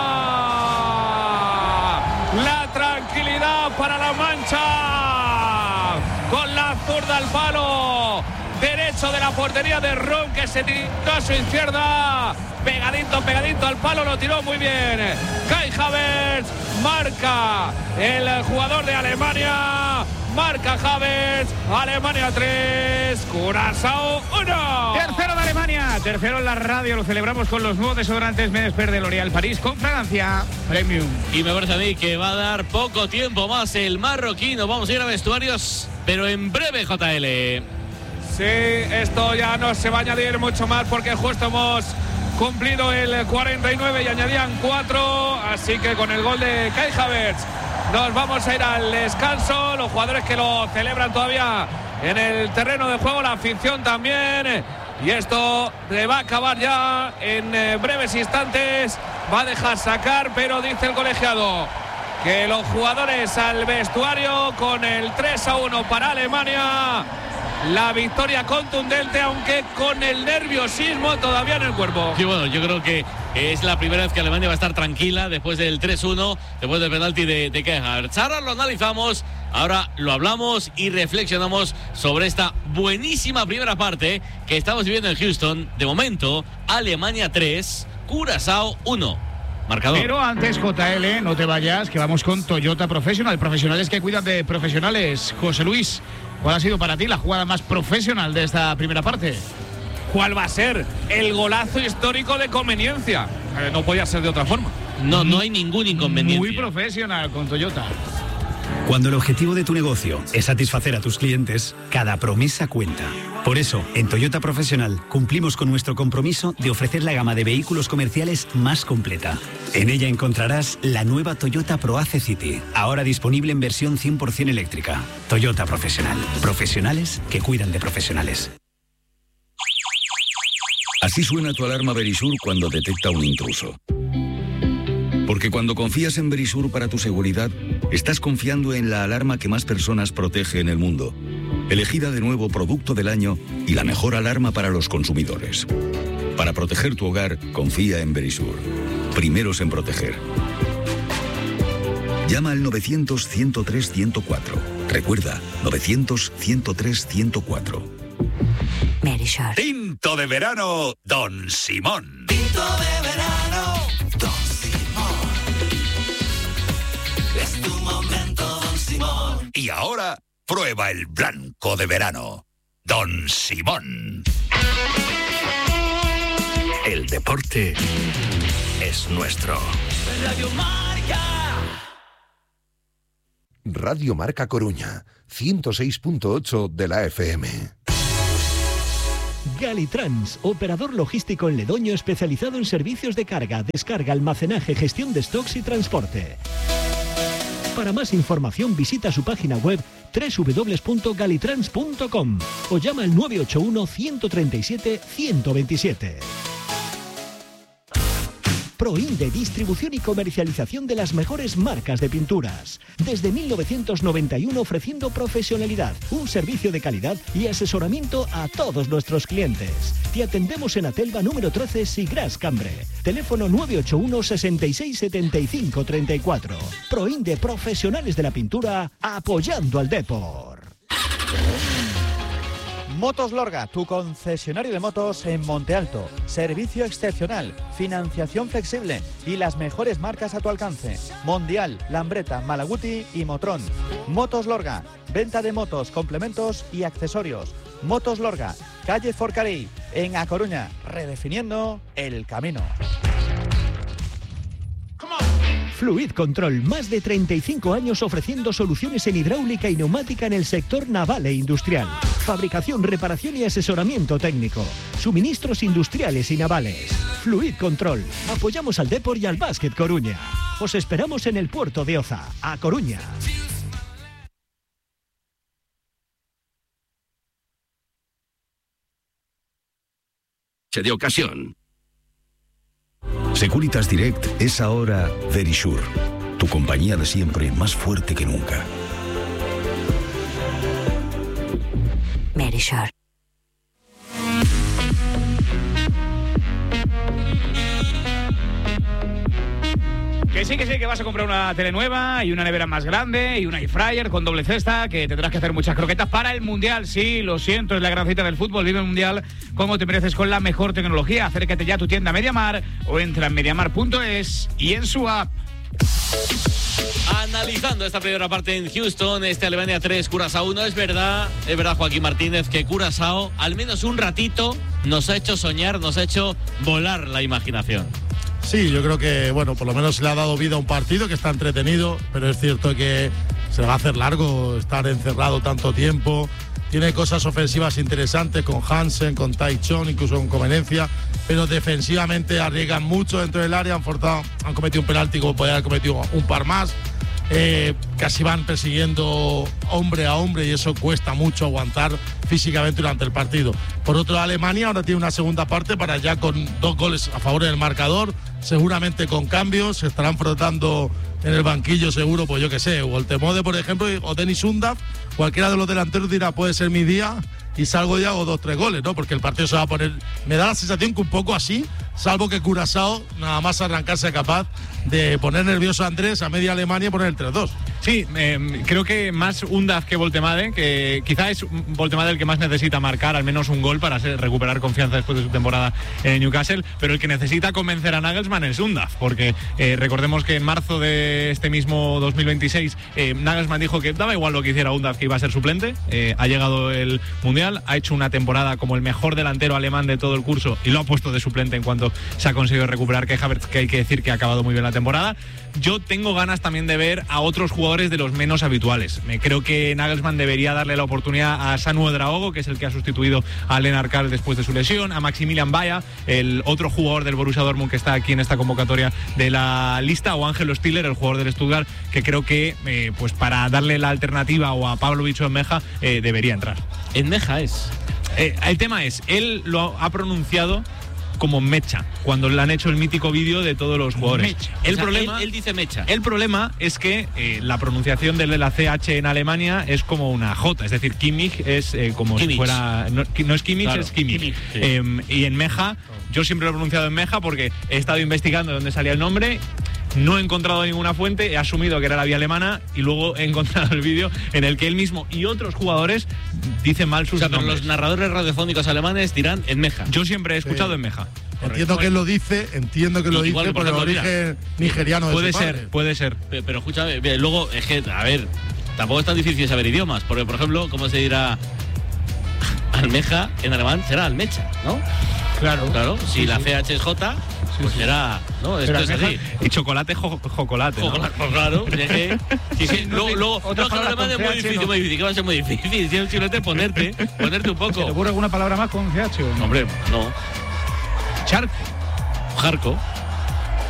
C: La tranquilidad para la Mancha. Con la zurda al palo derecho de la portería de Rum, que se tiró a su izquierda, pegadito al palo, lo tiró muy bien Kai Havertz. Marca el jugador de Alemania, marca Havertz. Alemania 3, Curazao 1.
H: Tercero de Alemania, tercero en la radio. Lo celebramos con los nuevos desodorantes Medesper de L'Oréal París con fragancia premium.
B: Y me parece a mí que va a dar poco tiempo más el marroquí. Nos vamos a ir a vestuarios, pero en breve, JL.
C: Sí, esto ya no se va a añadir mucho más porque justo hemos cumplido el 49 y añadían 4, así que con el gol de Kai Havertz nos vamos a ir al descanso. Los jugadores que lo celebran todavía en el terreno de juego, la afición también, y esto le va a acabar ya en breves instantes. Va a dejar sacar, pero dice el colegiado que los jugadores al vestuario con el 3-1 para Alemania. La victoria contundente, aunque con el nerviosismo todavía en el cuerpo.
B: Sí, bueno, yo creo que es la primera vez que Alemania va a estar tranquila después del 3-1, después del penalti de Kai Havertz. Ahora lo analizamos, ahora lo hablamos y reflexionamos sobre esta buenísima primera parte que estamos viviendo en Houston. De momento, Alemania 3, Curazao 1. Marcador.
H: Pero antes, JL, no te vayas, que vamos con Toyota Professional. Profesionales que cuidan de profesionales. José Luis, ¿cuál ha sido para ti la jugada más profesional de esta primera parte?
C: cuál va a ser el golazo histórico de conveniencia. No podía ser de otra forma.
B: No hay ningún inconveniente.
H: Muy profesional con Toyota.
M: Cuando el objetivo de tu negocio es satisfacer a tus clientes, cada promesa cuenta. Por eso, en Toyota Profesional cumplimos con nuestro compromiso de ofrecer la gama de vehículos comerciales más completa. En ella encontrarás la nueva Toyota ProAce City, ahora disponible en versión 100% eléctrica. Toyota Profesional. Profesionales que cuidan de profesionales.
N: Así suena tu alarma Verisur cuando detecta un intruso. Porque cuando confías en Verisur para tu seguridad, estás confiando en la alarma que más personas protege en el mundo. Elegida de nuevo Producto del Año y la mejor alarma para los consumidores. Para proteger tu hogar, confía en Verisur. Primeros en proteger. Llama al 900-103-104. Recuerda, 900-103-104.
O: Verisur.
I: Tinto de verano, Don Simón.
O: Tinto de verano, Don Simón. Es tu momento, Don Simón.
I: Y ahora, prueba el blanco de verano, Don Simón. El deporte es nuestro.
O: Radio Marca.
J: Radio Marca Coruña, 106.8 de la FM.
P: Galitrans, operador logístico en Ledoño especializado en servicios de carga, descarga, almacenaje, gestión de stocks y transporte. Para más información visita su página web www.galitrans.com o llama al 981 137 127. Proinde, distribución y comercialización de las mejores marcas de pinturas. Desde 1991 ofreciendo profesionalidad, un servicio de calidad y asesoramiento a todos nuestros clientes. Te atendemos en Atelva número 13, Sigras Cambre. Teléfono 981 66 75 34. Proinde, profesionales de la pintura, apoyando al deporte.
Q: Motos Lorga, tu concesionario de motos en Monte Alto. Servicio excepcional, financiación flexible y las mejores marcas a tu alcance. Mondial, Lambretta, Malaguti y Motrón. Motos Lorga, venta de motos, complementos y accesorios. Motos Lorga, calle Forcarí, en A Coruña, redefiniendo el camino.
P: Fluid Control, más de 35 años ofreciendo soluciones en hidráulica y neumática en el sector naval e industrial. Fabricación, reparación y asesoramiento técnico. Suministros industriales y navales. Fluid Control. Apoyamos al Depor y al Básquet Coruña. Os esperamos en el puerto de Oza, A Coruña.
N: De ocasión. Securitas Direct es ahora Verisur, tu compañía de siempre más fuerte que nunca.
O: Verisur.
H: Que sí, que vas a comprar una tele nueva y una nevera más grande y un air fryer con doble cesta, que tendrás que hacer muchas croquetas para el Mundial. Sí, lo siento, es la gran cita del fútbol. Vive el Mundial como te mereces con la mejor tecnología. Acércate ya a tu tienda MediaMar o entra en mediamar.es y en su app.
B: Analizando esta primera parte en Houston, Alemania 3, Curazao 1, es verdad, Joaquín Martínez, que Curazao al menos un ratito nos ha hecho soñar, nos ha hecho volar la imaginación.
D: Sí, yo creo que, bueno, por lo menos le ha dado vida a un partido que está entretenido, pero es cierto que se va a hacer largo estar encerrado tanto tiempo. Tiene cosas ofensivas interesantes con Hansen, con Taichon, incluso con Conveniencia, pero defensivamente arriesgan mucho dentro del área, han cometido un penalti como podrían haber cometido un par más. Casi van persiguiendo hombre a hombre y eso cuesta mucho aguantar físicamente durante el partido. Por otro lado, Alemania ahora tiene una segunda parte para ya con 2 goles a favor del marcador, seguramente con cambios, se estarán frotando en el banquillo seguro, pues yo que sé, o el Temode, por ejemplo, o Denis Undav, cualquiera de los delanteros dirá, puede ser mi día y salgo y hago 2-3 goles, ¿no? Porque el partido se va a poner, me da la sensación que un poco así, salvo que Curazao nada más arrancarse capaz de poner nervioso a Andrés a media Alemania y poner el 3-2.
A: Sí, creo que más Undav que Voltemade, que quizá es Voltemade el que más necesita marcar al menos un gol para recuperar confianza después de su temporada en Newcastle, pero el que necesita convencer a Nagelsmann es Undav, porque recordemos que en marzo de este mismo 2026 Nagelsmann dijo que daba igual lo que hiciera Undav, que iba a ser suplente. Ha llegado el Mundial, ha hecho una temporada como el mejor delantero alemán de todo el curso y lo ha puesto de suplente en cuanto se ha conseguido recuperar Kai Havertz, que hay que decir que ha acabado muy bien la temporada. Yo tengo ganas también de ver a otros jugadores de los menos habituales. Creo que Nagelsmann debería darle la oportunidad a Sanu Ouedraogo, que es el que ha sustituido a Lennart Karl después de su lesión, a Maximilian Baia, el otro jugador del Borussia Dortmund que está aquí en esta convocatoria de la lista, o Ángelo Stiller, el jugador del Stuttgart, que creo que pues para darle la alternativa, o a Pavlovic o Enmeja, debería entrar.
B: Enmeja es.
A: El tema es, él lo ha pronunciado como Mecha, cuando le han hecho el mítico vídeo de todos los jugadores.
B: Él dice Mecha.
A: El problema es que la pronunciación de la CH en Alemania es como una J, es decir, Kimmich es como
B: Kimmich.
A: si fuera... No es Kimmich,
B: Claro,
A: es Kimmich.
B: sí.
A: Y en Meja, yo siempre lo he pronunciado en Meja porque he estado investigando de dónde salía el nombre. No he encontrado ninguna fuente, he asumido que era la vía alemana y luego he encontrado el vídeo en el que él mismo y otros jugadores dicen mal sus
B: pero
A: nombres.
B: los narradores radiofónicos alemanes dirán Enmeja.
A: Yo siempre he escuchado Enmeja.
D: Entiendo que él lo dice,
B: Igual,
D: por el origen nigeriano de
A: Puede
D: su
A: ser,
D: padre.
A: puede ser.
B: Pero escúchame, luego es que, a ver, tampoco es tan difícil saber idiomas, porque por ejemplo, ¿cómo se dirá almeja en alemán? Será almecha, ¿no? Claro, si la CH es J, pues será, ¿no? Esto es así.
A: Y chocolate, jocolate. ¿no?
B: Pues claro, es que, luego
H: otra
B: otro
H: palabra
B: alemán es
H: con
B: muy
H: CH,
B: difícil,
H: no.
B: muy difícil, que va a ser muy difícil, simplemente ponerte un poco.
H: ¿Se te ocurre alguna palabra más con CH o no?
B: Hombre, no.
H: Charco.
B: Jarco.